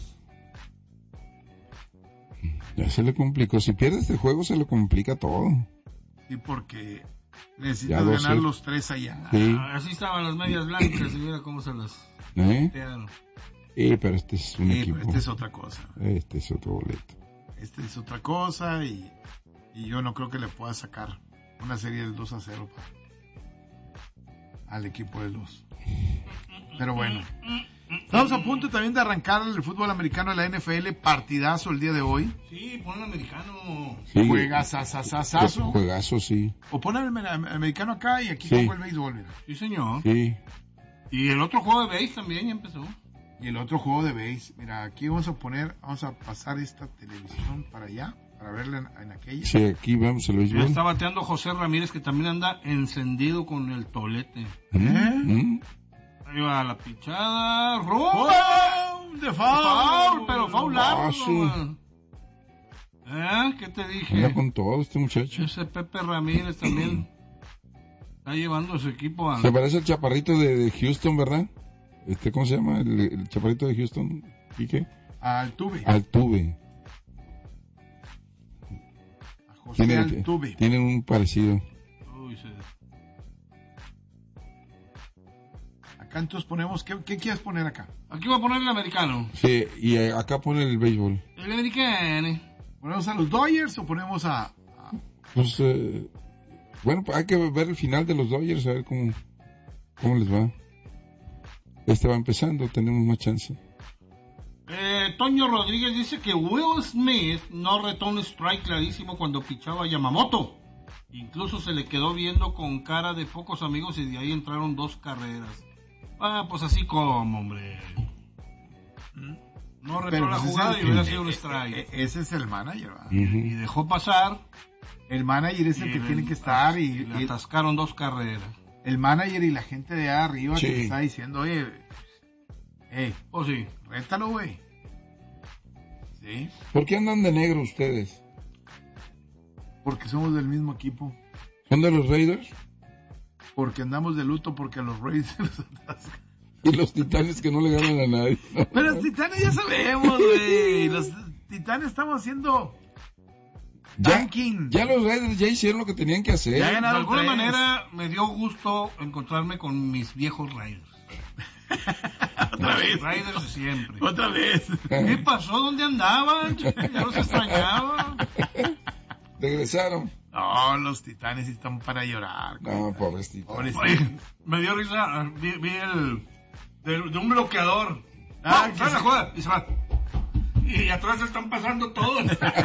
Ya se le complicó. Si pierde este juego, se le complica todo. Sí, porque necesitas ganar sé. los tres allá. Sí. Ah, así estaban las medias blancas y mira cómo se las... ¿Eh? Sí, pero este es un sí, equipo. Este es otra cosa. Este es otro boleto. Este es otra cosa y, y yo no creo que le pueda sacar una serie del dos a cero para, al equipo de los. Pero bueno. Estamos a punto también de arrancar el fútbol americano de la N F L, partidazo el día de hoy. Sí, pon el americano. Sí, Juegazazazazo. Juegazo, sí. O pon el americano acá y aquí sí. Pongo el béisbol, mira. Sí, señor. Sí. Y el otro juego de béis también ya empezó. Y el otro juego de béis, mira, aquí vamos a poner, vamos a pasar esta televisión para allá, para verla en, en aquella. Sí, aquí vemos el béisbol. Ya está bateando José Ramírez, que también anda encendido con el tolete. ¿Eh? ¿Mm? Ahí va la pichada. ¡Rumba! ¡Oh! ¡De foul! Pero foul largo. Ah, sí. ¿Eh? ¿Qué te dije? Anda con todo este muchacho. Ese Pepe Ramírez también está llevando a su equipo a... Se parece al chaparrito de, de Houston, ¿verdad? Este, ¿cómo se llama? El, el chaparrito de Houston. ¿Y qué? Altuve. Altuve. José tienen, Altuve. Tienen un parecido. Uy, sí. Acá entonces ponemos, ¿qué, ¿qué quieres poner acá? Aquí voy a poner el americano. Sí, y acá pone el béisbol. El americano. ¿Ponemos a los Dodgers o ponemos a...? a... Pues, eh, bueno, hay que ver el final de los Dodgers, a ver cómo, cómo les va. Este va empezando, tenemos más chance. Eh, Toño Rodríguez dice que Will Smith no retó un strike clarísimo cuando pichaba a Yamamoto. Incluso se le quedó viendo con cara de pocos amigos y de ahí entraron dos carreras. Ah, pues así como, hombre. No retó la pues jugada el, y hubiera el, sido un el, strike. Ese es el manager, ¿verdad? Uh-huh. Y dejó pasar. El manager es el que el, tiene que estar y, y le atascaron dos carreras. El manager y la gente de arriba sí. que está diciendo, oye, hey, oh sí, rétalo, güey. ¿Sí? ¿Por qué andan de negro ustedes? Porque somos del mismo equipo. ¿Son de los Raiders? Porque andamos de luto porque a los Raiders se los atascan. Y los Titanes que no le ganan a nadie. Pero los Titanes ya sabemos, güey. Los Titanes estamos haciendo tanking. Ya, ya los Raiders ya hicieron lo que tenían que hacer. De alguna tres. manera me dio gusto encontrarme con mis viejos Raiders. Otra vez. Raiders de siempre. Otra vez. ¿Qué pasó? ¿Dónde andaban? Ya los extrañaba. Regresaron. No, los Titanes están para llorar. No, pobres Titanes. Me dio risa. Vi, vi el... De, de un bloqueador. Ah, no, la juega y se va. Y atrás están pasando todos.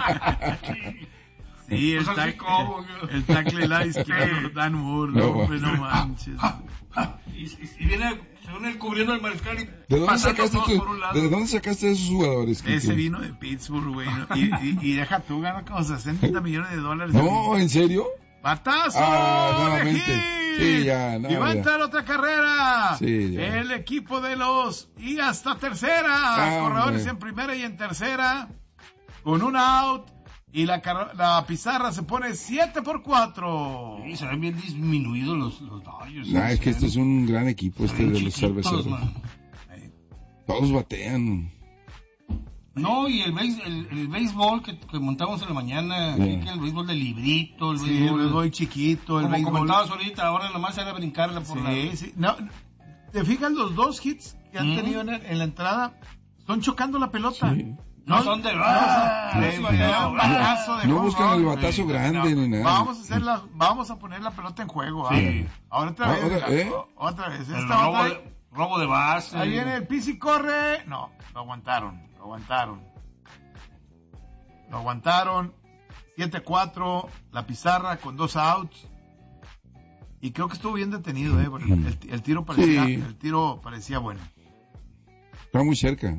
Sí, el, pues tac, como, el tackle la izquierda, Dan Moore, no, hombre, no manches. Y, y, y viene, se viene cubriendo el mariscal y ¿De dónde sacaste tu, por un lado. ¿De dónde sacaste esos jugadores? Kike? Ese vino de Pittsburgh, güey. ¿No? Y, y, y deja tú, gana como sesenta millones de dólares. No, ¿en serio? ¡Batazo! Ah, nuevamente. Sí, ya, no, y va a entrar otra carrera. Sí, ya. El equipo de los... Y hasta tercera. Ah, corredores hombre. En primera y en tercera. Con un out. Y la, la pizarra se pone siete por cuatro. Sí, se ven bien disminuidos los, los Dodgers. Nah, es que este es un gran equipo, este de los cerveceros. Todos batean. No, y el, beis, el, el béisbol que, que montamos en la mañana, yeah. que el béisbol de librito, el sí, béisbol, el béisbol chiquito, el como béisbol... comentabas ahorita, ahora nomás era brincarla por sí, la... Sí, no, ¿te fijas los dos hits que han mm. tenido en, en la entrada? Están chocando la pelota. Sí. No, no son de... Ah, no, no, no, un batazo de no buscan el batazo sí, grande no, ni nada. Vamos a hacer la, vamos a poner la pelota en juego. Sí. ¿eh? Ahora otra vez. Ahora, ¿eh? Otra vez. El robo, otra vez. De, robo de base. Ahí viene el Pizzi, corre. No, lo aguantaron, lo aguantaron. Lo aguantaron. siete cuatro, la pizarra con dos outs. Y creo que estuvo bien detenido, eh, porque el, el tiro parecía, sí. el tiro parecía bueno. Está muy cerca.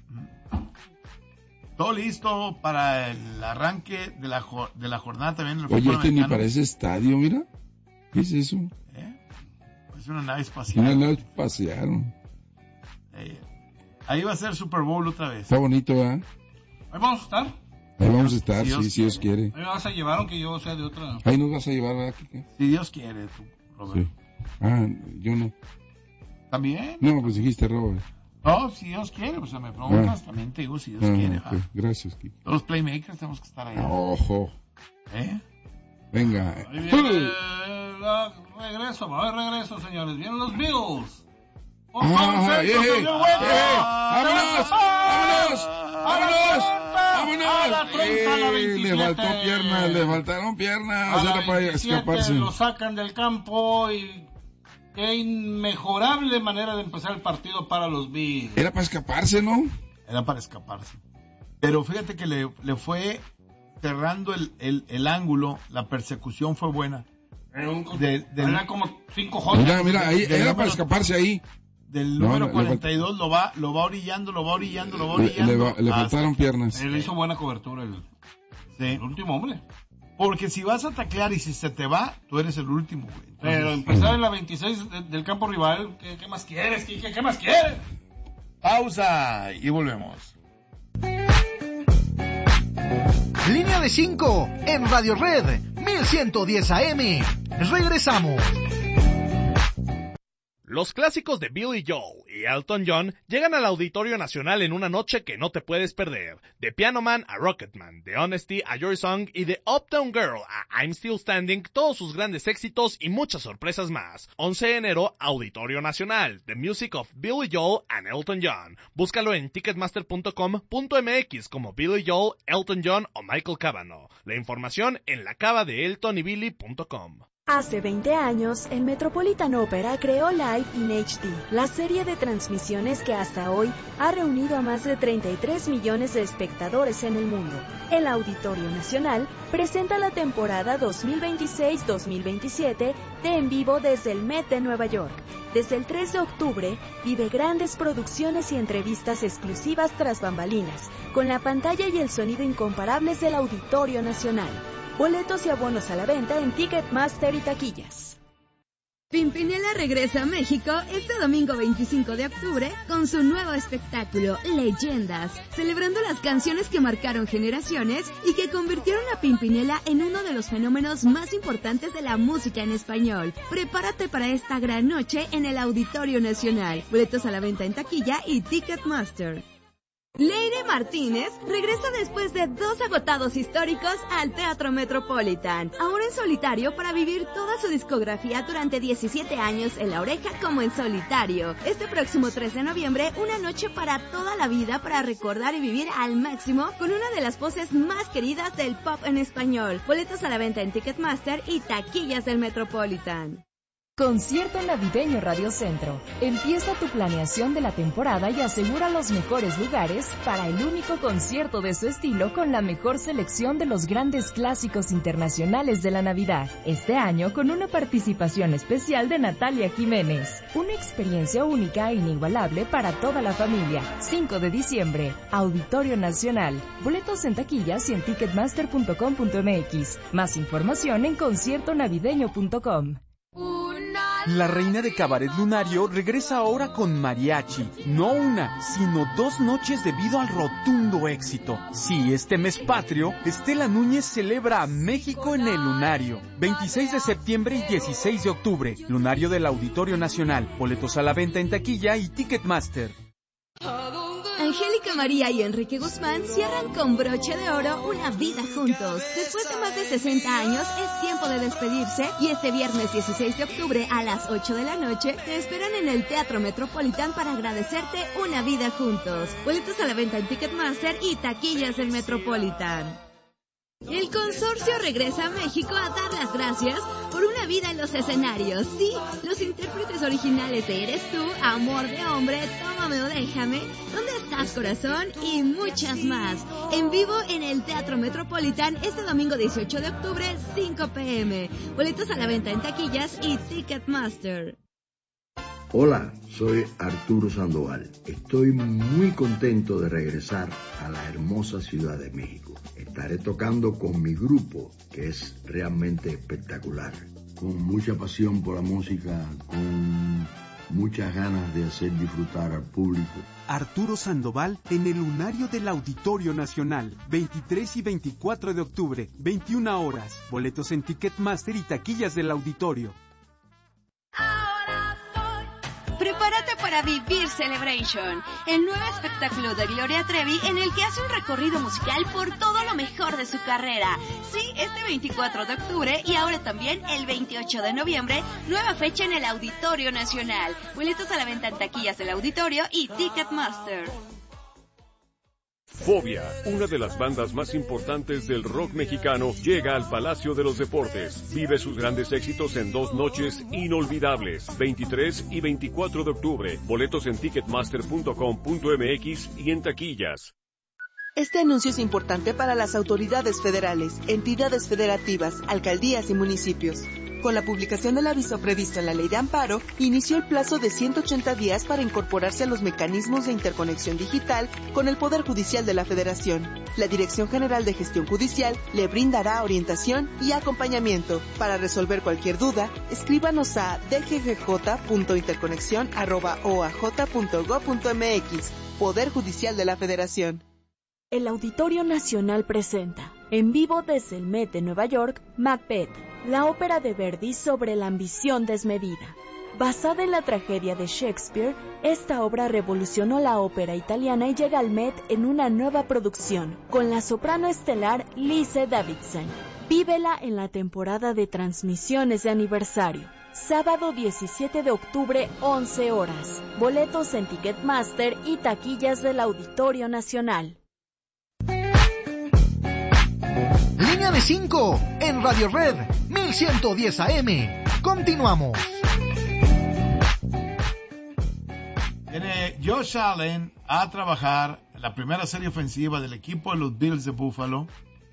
Todo listo para el arranque de la, de la jornada también. En el Oye, este ni parece estadio, mira. ¿Qué es eso? ¿Eh? Es una nave espacial. Una nave espacial. Eh, ahí va a ser Super Bowl otra vez. Está bonito, ¿eh? Ahí vamos a estar. Ahí vamos a estar, si Dios, sí, si Dios quiere. Ahí me vas a llevar, aunque yo sea de otra. Ahí nos vas a llevar, ¿verdad? Si Dios quiere, tú, Robert. Sí. Ah, yo no. ¿También? No, pues dijiste Robert. No, si Dios quiere, pues me preguntas, ah. también te digo si Dios ah, quiere. Okay. Ah. Gracias, Kike. Todos los playmakers tenemos que estar ahí. Ojo. ¿Eh? Venga. Ahí viene la regreso, va a haber regreso, señores. Vienen los Bills. ¡Ah! ¡Ah! ¡Eh! ¡Vámonos! ¡Vámonos! ¡Vámonos! ¡Vámonos! A la treinta, a la veintisiete. Le faltó piernas, le faltaron piernas. Era para escaparse. Lo sacan del campo y... Qué inmejorable manera de empezar el partido para los Bills. Era para escaparse, ¿no? Era para escaparse. Pero fíjate que le, le fue cerrando el, el, el ángulo, la persecución fue buena. Era, un, de, del, era como cinco joyas. Mira, mira, ahí, era número, para escaparse ahí. Del número no, cuarenta y dos lo va, lo va orillando, lo va orillando, lo va orillando. Le, le, va, le faltaron piernas. Él hizo buena cobertura el, sí. el último hombre. Porque si vas a taclear y si se te va, tú eres el último, güey. Entonces, pero empezar en la veintiséis de, del campo rival, ¿qué, qué más quieres, Kike? ¿Qué más quieres? Pausa y volvemos. Línea de cinco en Radio Red, mil ciento diez A M. Regresamos. Los clásicos de Billy Joel y Elton John llegan al Auditorio Nacional en una noche que no te puedes perder. De Piano Man a Rocketman, de Honesty a Your Song y de Uptown Girl a I'm Still Standing, todos sus grandes éxitos y muchas sorpresas más. once de enero, Auditorio Nacional, The Music of Billy Joel and Elton John. Búscalo en ticketmaster punto com punto m x como Billy Joel, Elton John o Michael Cavanaugh. La información en la cava de elton y billy punto com. Hace veinte años, el Metropolitan Opera creó Live in H D, la serie de transmisiones que hasta hoy ha reunido a más de treinta y tres millones de espectadores en el mundo. El Auditorio Nacional presenta la temporada dos mil veintiséis dos mil veintisiete de En Vivo desde el Met de Nueva York. Desde el tres de octubre, vive grandes producciones y entrevistas exclusivas tras bambalinas, con la pantalla y el sonido incomparables del Auditorio Nacional. Boletos y abonos a la venta en Ticketmaster y taquillas. Pimpinela regresa a México este domingo veinticinco de octubre con su nuevo espectáculo, Leyendas, celebrando las canciones que marcaron generaciones y que convirtieron a Pimpinela en uno de los fenómenos más importantes de la música en español. Prepárate para esta gran noche en el Auditorio Nacional. Boletos a la venta en taquilla y Ticketmaster. Leire Martínez regresa después de dos agotados históricos al Teatro Metropolitan, ahora en solitario para vivir toda su discografía durante diecisiete años en La Oreja como en solitario. Este próximo tres de noviembre, una noche para toda la vida para recordar y vivir al máximo con una de las voces más queridas del pop en español. Boletos a la venta en Ticketmaster y taquillas del Metropolitan. Concierto navideño Radio Centro. Empieza tu planeación de la temporada y asegura los mejores lugares para el único concierto de su estilo con la mejor selección de los grandes clásicos internacionales de la Navidad. Este año con una participación especial de Natalia Jiménez. Una experiencia única e inigualable para toda la familia. cinco de diciembre, Auditorio Nacional. Boletos en taquillas y en ticketmaster punto com punto m x. Más información en concierto navideño punto com. La reina de Cabaret Lunario regresa ahora con mariachi. No una, sino dos noches debido al rotundo éxito. Sí, este mes patrio, Estela Núñez celebra a México en el Lunario. veintiséis de septiembre y dieciséis de octubre. Lunario del Auditorio Nacional. Boletos a la venta en taquilla y Ticketmaster. Angélica María y Enrique Guzmán cierran con broche de oro una vida juntos. Después de más de sesenta años, es tiempo de despedirse y este viernes dieciséis de octubre a las ocho de la noche te esperan en el Teatro Metropolitan para agradecerte una vida juntos. Boletos a la venta en Ticketmaster y taquillas del Metropolitan. El consorcio regresa a México a dar las gracias por una vida en los escenarios. Sí, los intérpretes originales de Eres Tú, Amor de Hombre, Tómame o Déjame, ¿Dónde estás, corazón? Y muchas más. En vivo en el Teatro Metropolitan este domingo dieciocho de octubre, cinco p m. Boletos a la venta en taquillas y Ticketmaster. Hola, soy Arturo Sandoval. Estoy muy contento de regresar a la hermosa Ciudad de México. Estaré tocando con mi grupo, que es realmente espectacular. Con mucha pasión por la música, con muchas ganas de hacer disfrutar al público. Arturo Sandoval en el Lunario del Auditorio Nacional, veintitrés y veinticuatro de octubre, veintiuna horas. Boletos en Ticketmaster y taquillas del auditorio. Prepárate para Vivir Celebration, el nuevo espectáculo de Gloria Trevi en el que hace un recorrido musical por todo lo mejor de su carrera. Sí, este veinticuatro de octubre y ahora también el veintiocho de noviembre, nueva fecha en el Auditorio Nacional. Boletos a la venta en taquillas del auditorio y Ticketmaster. Fobia, una de las bandas más importantes del rock mexicano, llega al Palacio de los Deportes. Vive sus grandes éxitos en dos noches inolvidables, veintitrés y veinticuatro de octubre. Boletos en ticketmaster punto com punto m x y en taquillas. Este anuncio es importante para las autoridades federales, entidades federativas, alcaldías y municipios. Con la publicación del aviso previsto en la Ley de Amparo, inició el plazo de ciento ochenta días para incorporarse a los mecanismos de interconexión digital con el Poder Judicial de la Federación. La Dirección General de Gestión Judicial le brindará orientación y acompañamiento. Para resolver cualquier duda, escríbanos a d g g j punto interconexión arroba o a j punto gob punto m x. Poder Judicial de la Federación. El Auditorio Nacional presenta, en vivo desde el Met de Nueva York, Macbeth, la ópera de Verdi sobre la ambición desmedida. Basada en la tragedia de Shakespeare, esta obra revolucionó la ópera italiana y llega al Met en una nueva producción, con la soprano estelar Lise Davidson. Vívela en la temporada de transmisiones de aniversario. Sábado diecisiete de octubre, once horas. Boletos en Ticketmaster y taquillas del Auditorio Nacional. Línea de cinco en Radio Red mil ciento diez A M. Continuamos. Viene Josh Allen a trabajar en la primera serie ofensiva del equipo de los Bills de Buffalo.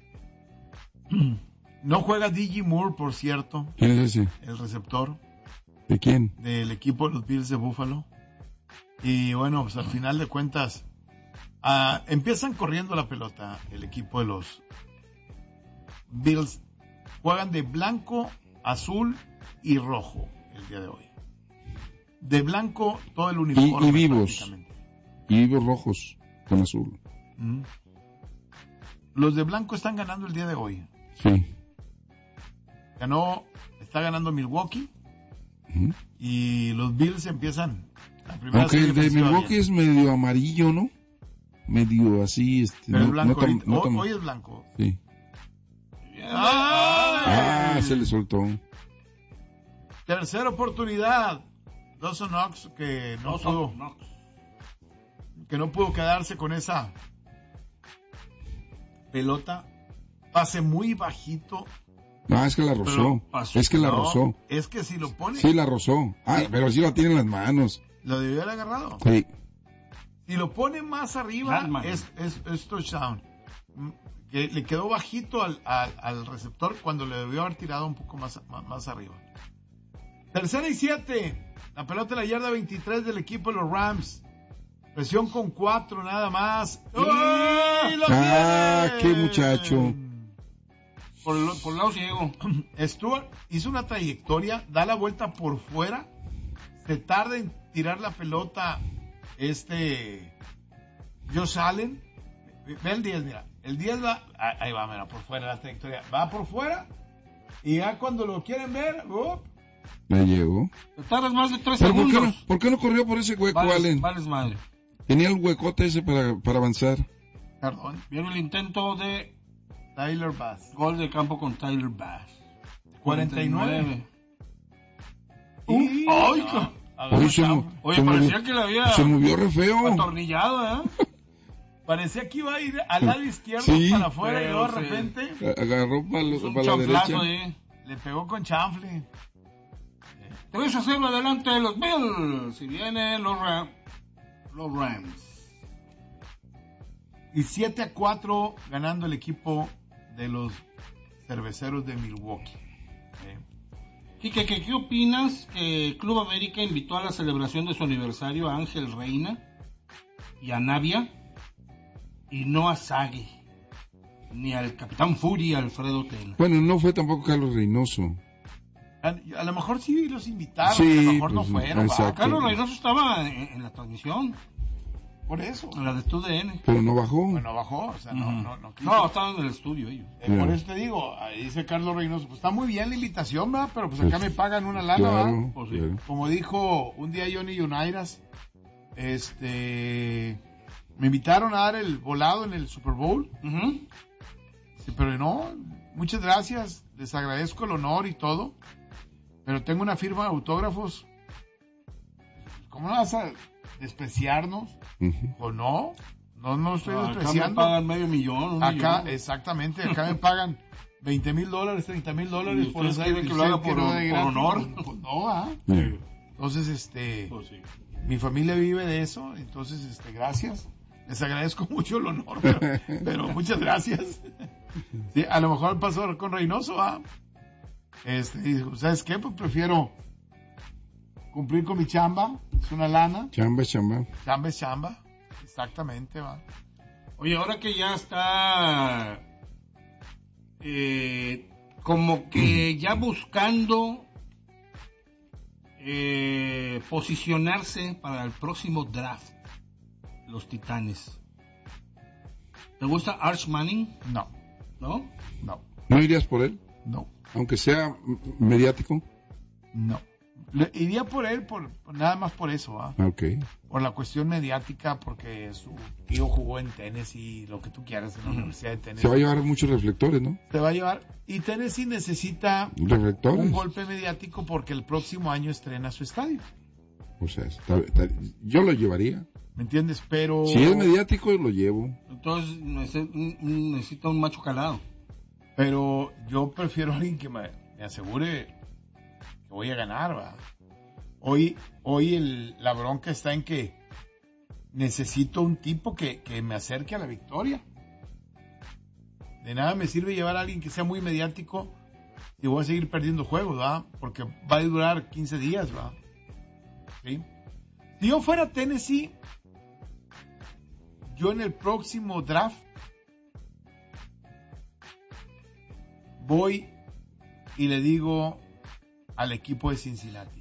No juega D J Moore, por cierto. ¿Quién es ese? El receptor. ¿De quién? Del equipo de los Bills de Buffalo. Y bueno, pues al final de cuentas, uh, empiezan corriendo la pelota el equipo de los Bills. Juegan de blanco, azul y rojo el día de hoy. De blanco todo el uniforme. Y, y vivos. Y vivos rojos con azul. Mm. Los de blanco están ganando el día de hoy. Sí. Ganó, está ganando Milwaukee. Uh-huh. Y los Bills empiezan la primera Aunque serie el de Milwaukee bien. Es medio amarillo, ¿no? Medio así, este. Pero no, el blanco, no tan, no hoy, tan... hoy es blanco. Sí. ¡Ay! Ah, se le soltó. Tercera oportunidad. Dawson Knox que no pudo, que no pudo quedarse con esa pelota. Pase muy bajito. No, es que la rozó. Pasó, es que la no, rozó. Es que si lo pone. Sí, la rozó. Ah, sí. Pero sí la tiene en las manos. Lo debió haber agarrado. Sí. Si lo pone más arriba, es, es, es touchdown. Que le quedó bajito al, al, al receptor cuando le debió haber tirado un poco más, más, más arriba. Tercera y siete. La pelota en la yarda veintitrés del equipo de los Rams. Presión con cuatro nada más. ¡Y lo ah, tiene! qué muchacho. Por el, por el lado ciego. Stuart hizo una trayectoria, da la vuelta por fuera, se tarda en tirar la pelota este Josh Allen. Ve el diez, mira. El diez va, ahí va, mira, por fuera la trayectoria. Va por fuera y ya cuando lo quieren ver, uh, me llegó. Te tardas más de tres ¿Pero segundos. ¿por qué, no, ¿Por qué no corrió por ese hueco, vales, Allen? Vales madre. Tenía el huecote ese para, para avanzar. Perdón. Vieron el intento de Tyler Bass. Gol de campo con Tyler Bass. cuarenta y nueve. Uh, y... ¡Ay! No, Oye, se, Oye, se parecía movió, que le había se movió re feo. atornillado, ¿eh? Parecía que iba a ir al lado izquierdo sí, para afuera y luego de repente agarró para, lo, para la derecha. ¿eh? Le pegó con chanfle. tres a cero adelante de los Bills. Y vienen los, Ram, los Rams. Y siete a cuatro ganando el equipo de los cerveceros de Milwaukee. ¿Eh? Quique, ¿qué, ¿qué opinas que Club América invitó a la celebración de su aniversario a Ángel Reina y a Navia y no a Sague ni al Capitán Fury Alfredo Tena? Bueno, no fue tampoco Carlos Reynoso. A, a lo mejor sí los invitaron, sí, a lo mejor pues, no fueron. Carlos Reynoso estaba en, en la transmisión. Por eso. En la de T D N. Pero no bajó. Bueno, bajó, o sea, no, uh-huh. no, no, quiso. No, estaban en el estudio ellos. Eh, yeah. Por eso te digo, ahí dice Carlos Reynoso, pues está muy bien la invitación, ¿verdad? Pero pues acá pues, me pagan una lana, claro, ¿verdad? Pues, claro. Como dijo un día Johnny Unitas, este, me invitaron a dar el volado en el Super Bowl. Uh-huh. Sí, pero no, muchas gracias, les agradezco el honor y todo, pero tengo una firma de autógrafos. ¿Cómo no vas a despreciarnos? Uh-huh. ¿O no? No, no estoy no, despreciando. Acá me pagan medio millón. Un acá, millón. Exactamente, acá me pagan veinte mil dólares, treinta mil dólares por eso. Que lo haga por, por honor. Pues no, ¿ah? Sí. Entonces, este, pues sí. mi familia vive de eso, entonces, este, gracias. Les agradezco mucho el honor, pero, pero muchas gracias. Sí, a lo mejor pasó con Reynoso, ¿ah? Este, dijo, ¿sabes qué? Pues prefiero cumplir con mi chamba, es una lana. Chamba es chamba. Chamba es chamba, exactamente, va. Oye, ahora que ya está eh, como que ya buscando eh, posicionarse para el próximo draft, los Titanes. ¿Te gusta Arch Manning? No. ¿No? No. ¿No irías por él? No. Aunque sea mediático. No. Le, iría por él, por, por nada más por eso, ¿ah? Okay. Por la cuestión mediática, porque su tío jugó en Tennessee, lo que tú quieras, en la uh-huh. Universidad de Tennessee. Se va a llevar muchos reflectores, ¿no? Se va a llevar. Y Tennessee necesita reflectores. Un golpe mediático porque el próximo año estrena su estadio. O sea, está, está, yo lo llevaría. ¿Me entiendes? Pero... Si es mediático, lo llevo. Entonces necesita un macho calado. Pero yo prefiero a alguien que me, me asegure que voy a ganar, ¿va? Hoy, hoy el, la bronca está en que necesito un tipo que, que me acerque a la victoria. De nada me sirve llevar a alguien que sea muy mediático y voy a seguir perdiendo juegos, ¿va? Porque va a durar quince días, ¿va? ¿Sí? Si yo fuera Tennessee, yo en el próximo draft voy y le digo al equipo de Cincinnati: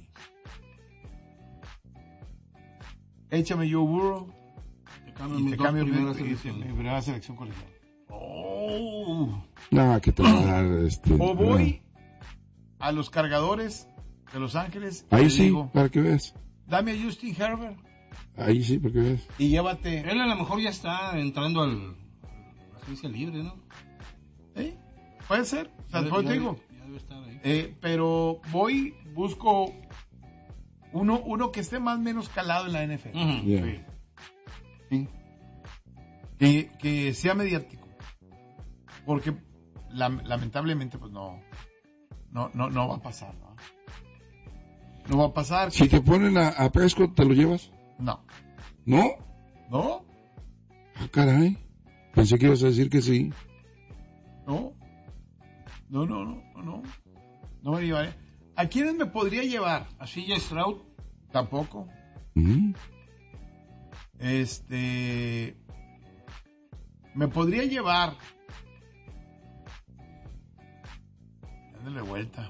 échame Joe Burrow te cambio y mis te dos cambio primeras mi, selecciones. mi primera selección colegial. Oh. No, que te va a dar este. O voy a los Cargadores de Los Ángeles. Ahí y sí, digo, para que veas. dame a Justin Herbert. Ahí sí, para que veas. Y llévate. Él a lo mejor ya está entrando al a la agencia libre, ¿no? ¿Eh? Puede ser. O sea, Ya- pues ya- te digo. ya debe estar ahí. Eh, pero voy, busco uno, uno que esté más o menos calado en la N F L. Ujú. Yeah. Sí. Sí. Que, que sea mediático. Porque lam- lamentablemente pues no, no, no, no va a pasar, ¿no? No va a pasar. Si te ponen a, a Prescott, ¿te lo llevas? No. ¿No? ¿No? Ah, caray. Pensé que ibas a decir que sí. No. No, no, no, no, no. No me llevaré. ¿A quiénes me podría llevar? ¿A C J Stroud? Tampoco. Mm. Este... Me podría llevar... Dándole vuelta.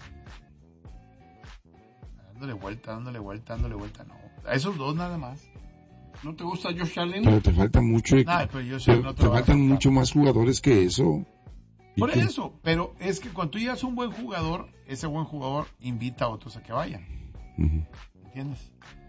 Dándole vuelta, dándole vuelta, dándole vuelta. No. A esos dos nada más. ¿No te gusta Josh Allen? Pero te falta mucho. Nah, pero yo sé te, que no te te va a faltan faltar. mucho más jugadores que eso. ¿Y Por qué? eso, pero es que cuando tú llevas un buen jugador, ese buen jugador invita a otros a que vayan. Ujú. ¿Entiendes?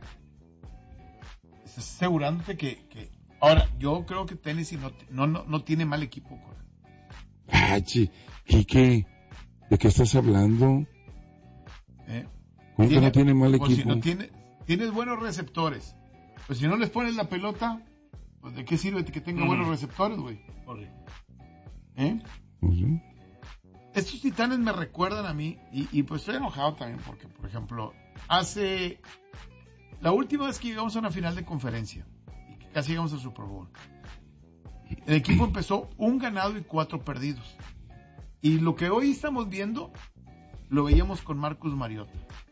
Estás asegurándote que, que... Ahora, yo creo que Tennessee no, no, no, no tiene mal equipo. Cora. Ah, chi, Quique, ¿de qué estás hablando? ¿Eh? ¿Cómo que no tiene mal pues equipo? Si no tiene, tienes buenos receptores. Pues si no les pones la pelota, pues ¿de qué sirve que tenga Mm. buenos receptores, güey? ¿Eh? Pues sí. Estos Titanes me recuerdan a mí, y, y pues estoy enojado también porque, por ejemplo, hace... La última vez que llegamos a una final de conferencia, y que casi llegamos al Super Bowl, el equipo empezó un ganado y cuatro perdidos. Y lo que hoy estamos viendo, lo veíamos con Marcus Mariota.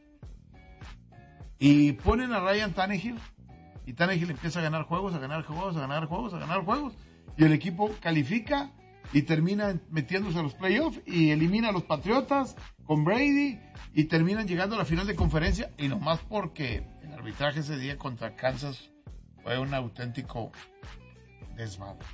Y ponen a Ryan Tannehill, y Tannehill empieza a ganar juegos, a ganar juegos, a ganar juegos, a ganar juegos, y el equipo califica y termina metiéndose a los playoffs y elimina a los Patriotas con Brady y terminan llegando a la final de conferencia, y nomás porque el arbitraje ese día contra Kansas fue un auténtico desmadre.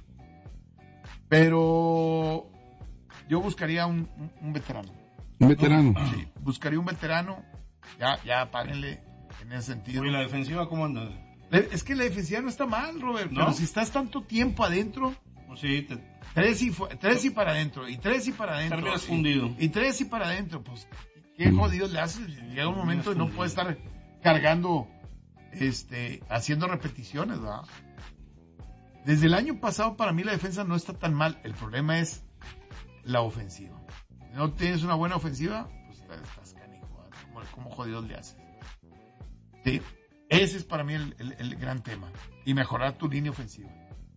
Pero yo buscaría un, un, un veterano. Un veterano. Sí, buscaría un veterano. Ya, ya, páguenle en ese sentido. ¿Y la defensiva cómo anda? Le- Es que la defensiva no está mal, Robert, ¿No? pero si estás tanto tiempo adentro, Pues sí, te, tres y, fu- tres y para adentro, y tres y para adentro. terminas y- fundido. Y tres y para adentro, pues, qué jodido le haces. Llega un momento y no puedes estar cargando, este, haciendo repeticiones, ¿verdad? Desde el año pasado, para mí la defensa no está tan mal. El problema es la ofensiva. Si no tienes una buena ofensiva, pues estás, estás canijo, ¿verdad? ¿Cómo, cómo jodidos le haces? Sí. Ese es para mí el, el- el gran tema. Y mejorar tu línea ofensiva.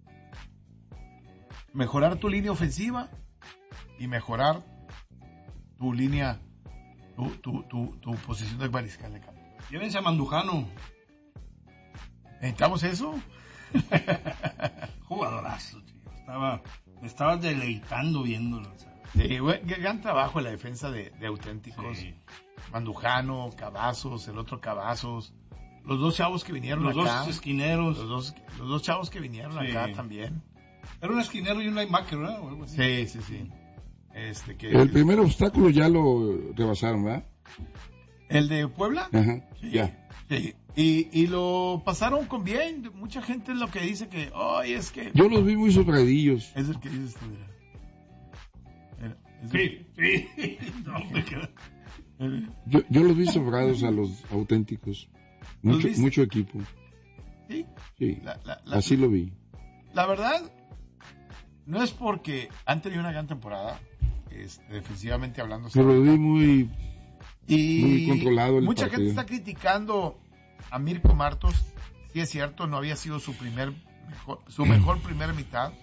Mejorar tu línea ofensiva y mejorar tu línea, tu, tu, tu, tu posición de mariscal de campo. Llévense a Mandujano. ¿Necesitamos eso? Jugadorazo, tío. Estaba, me estaba deleitando viéndolo. ¿Sabes? Sí, güey, gran trabajo en la defensa de, de auténticos. Sí. Mandujano, Cavazos, el otro Cavazos. Los dos chavos que vinieron Los acá. dos esquineros. Los dos, los dos chavos que vinieron Sí. acá también. Era un esquinero y un linebacker, ¿verdad? O algo así. Sí, sí, sí. Este, que, El primer obstáculo ya lo rebasaron, ¿verdad? ¿El de Puebla? Ajá, sí. ya. Sí. Y, y lo pasaron con bien. Mucha gente es lo que dice que, ay, es que... Yo los vi muy sobradillos. Es el que dices tú, mira. Sí, sí. No, me queda... yo, yo los vi sobrados a los auténticos. Mucho, mucho equipo. Sí. Sí, la, la, la, así lo vi. La verdad, no es porque han tenido una gran temporada, este, defensivamente hablando. Pero lo vi muy, y muy controlado el mucha partido. gente está criticando a Mirko Martos. Sí es cierto, no había sido su primer mejor, su mejor primera mitad.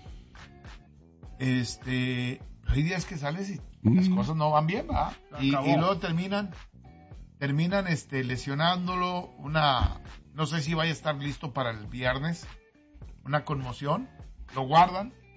Este, hay días que sales y mm. las cosas no van bien, ¿verdad? Y, y luego terminan, terminan este, lesionándolo, una, no sé si vaya a estar listo para el viernes, una conmoción, lo guardan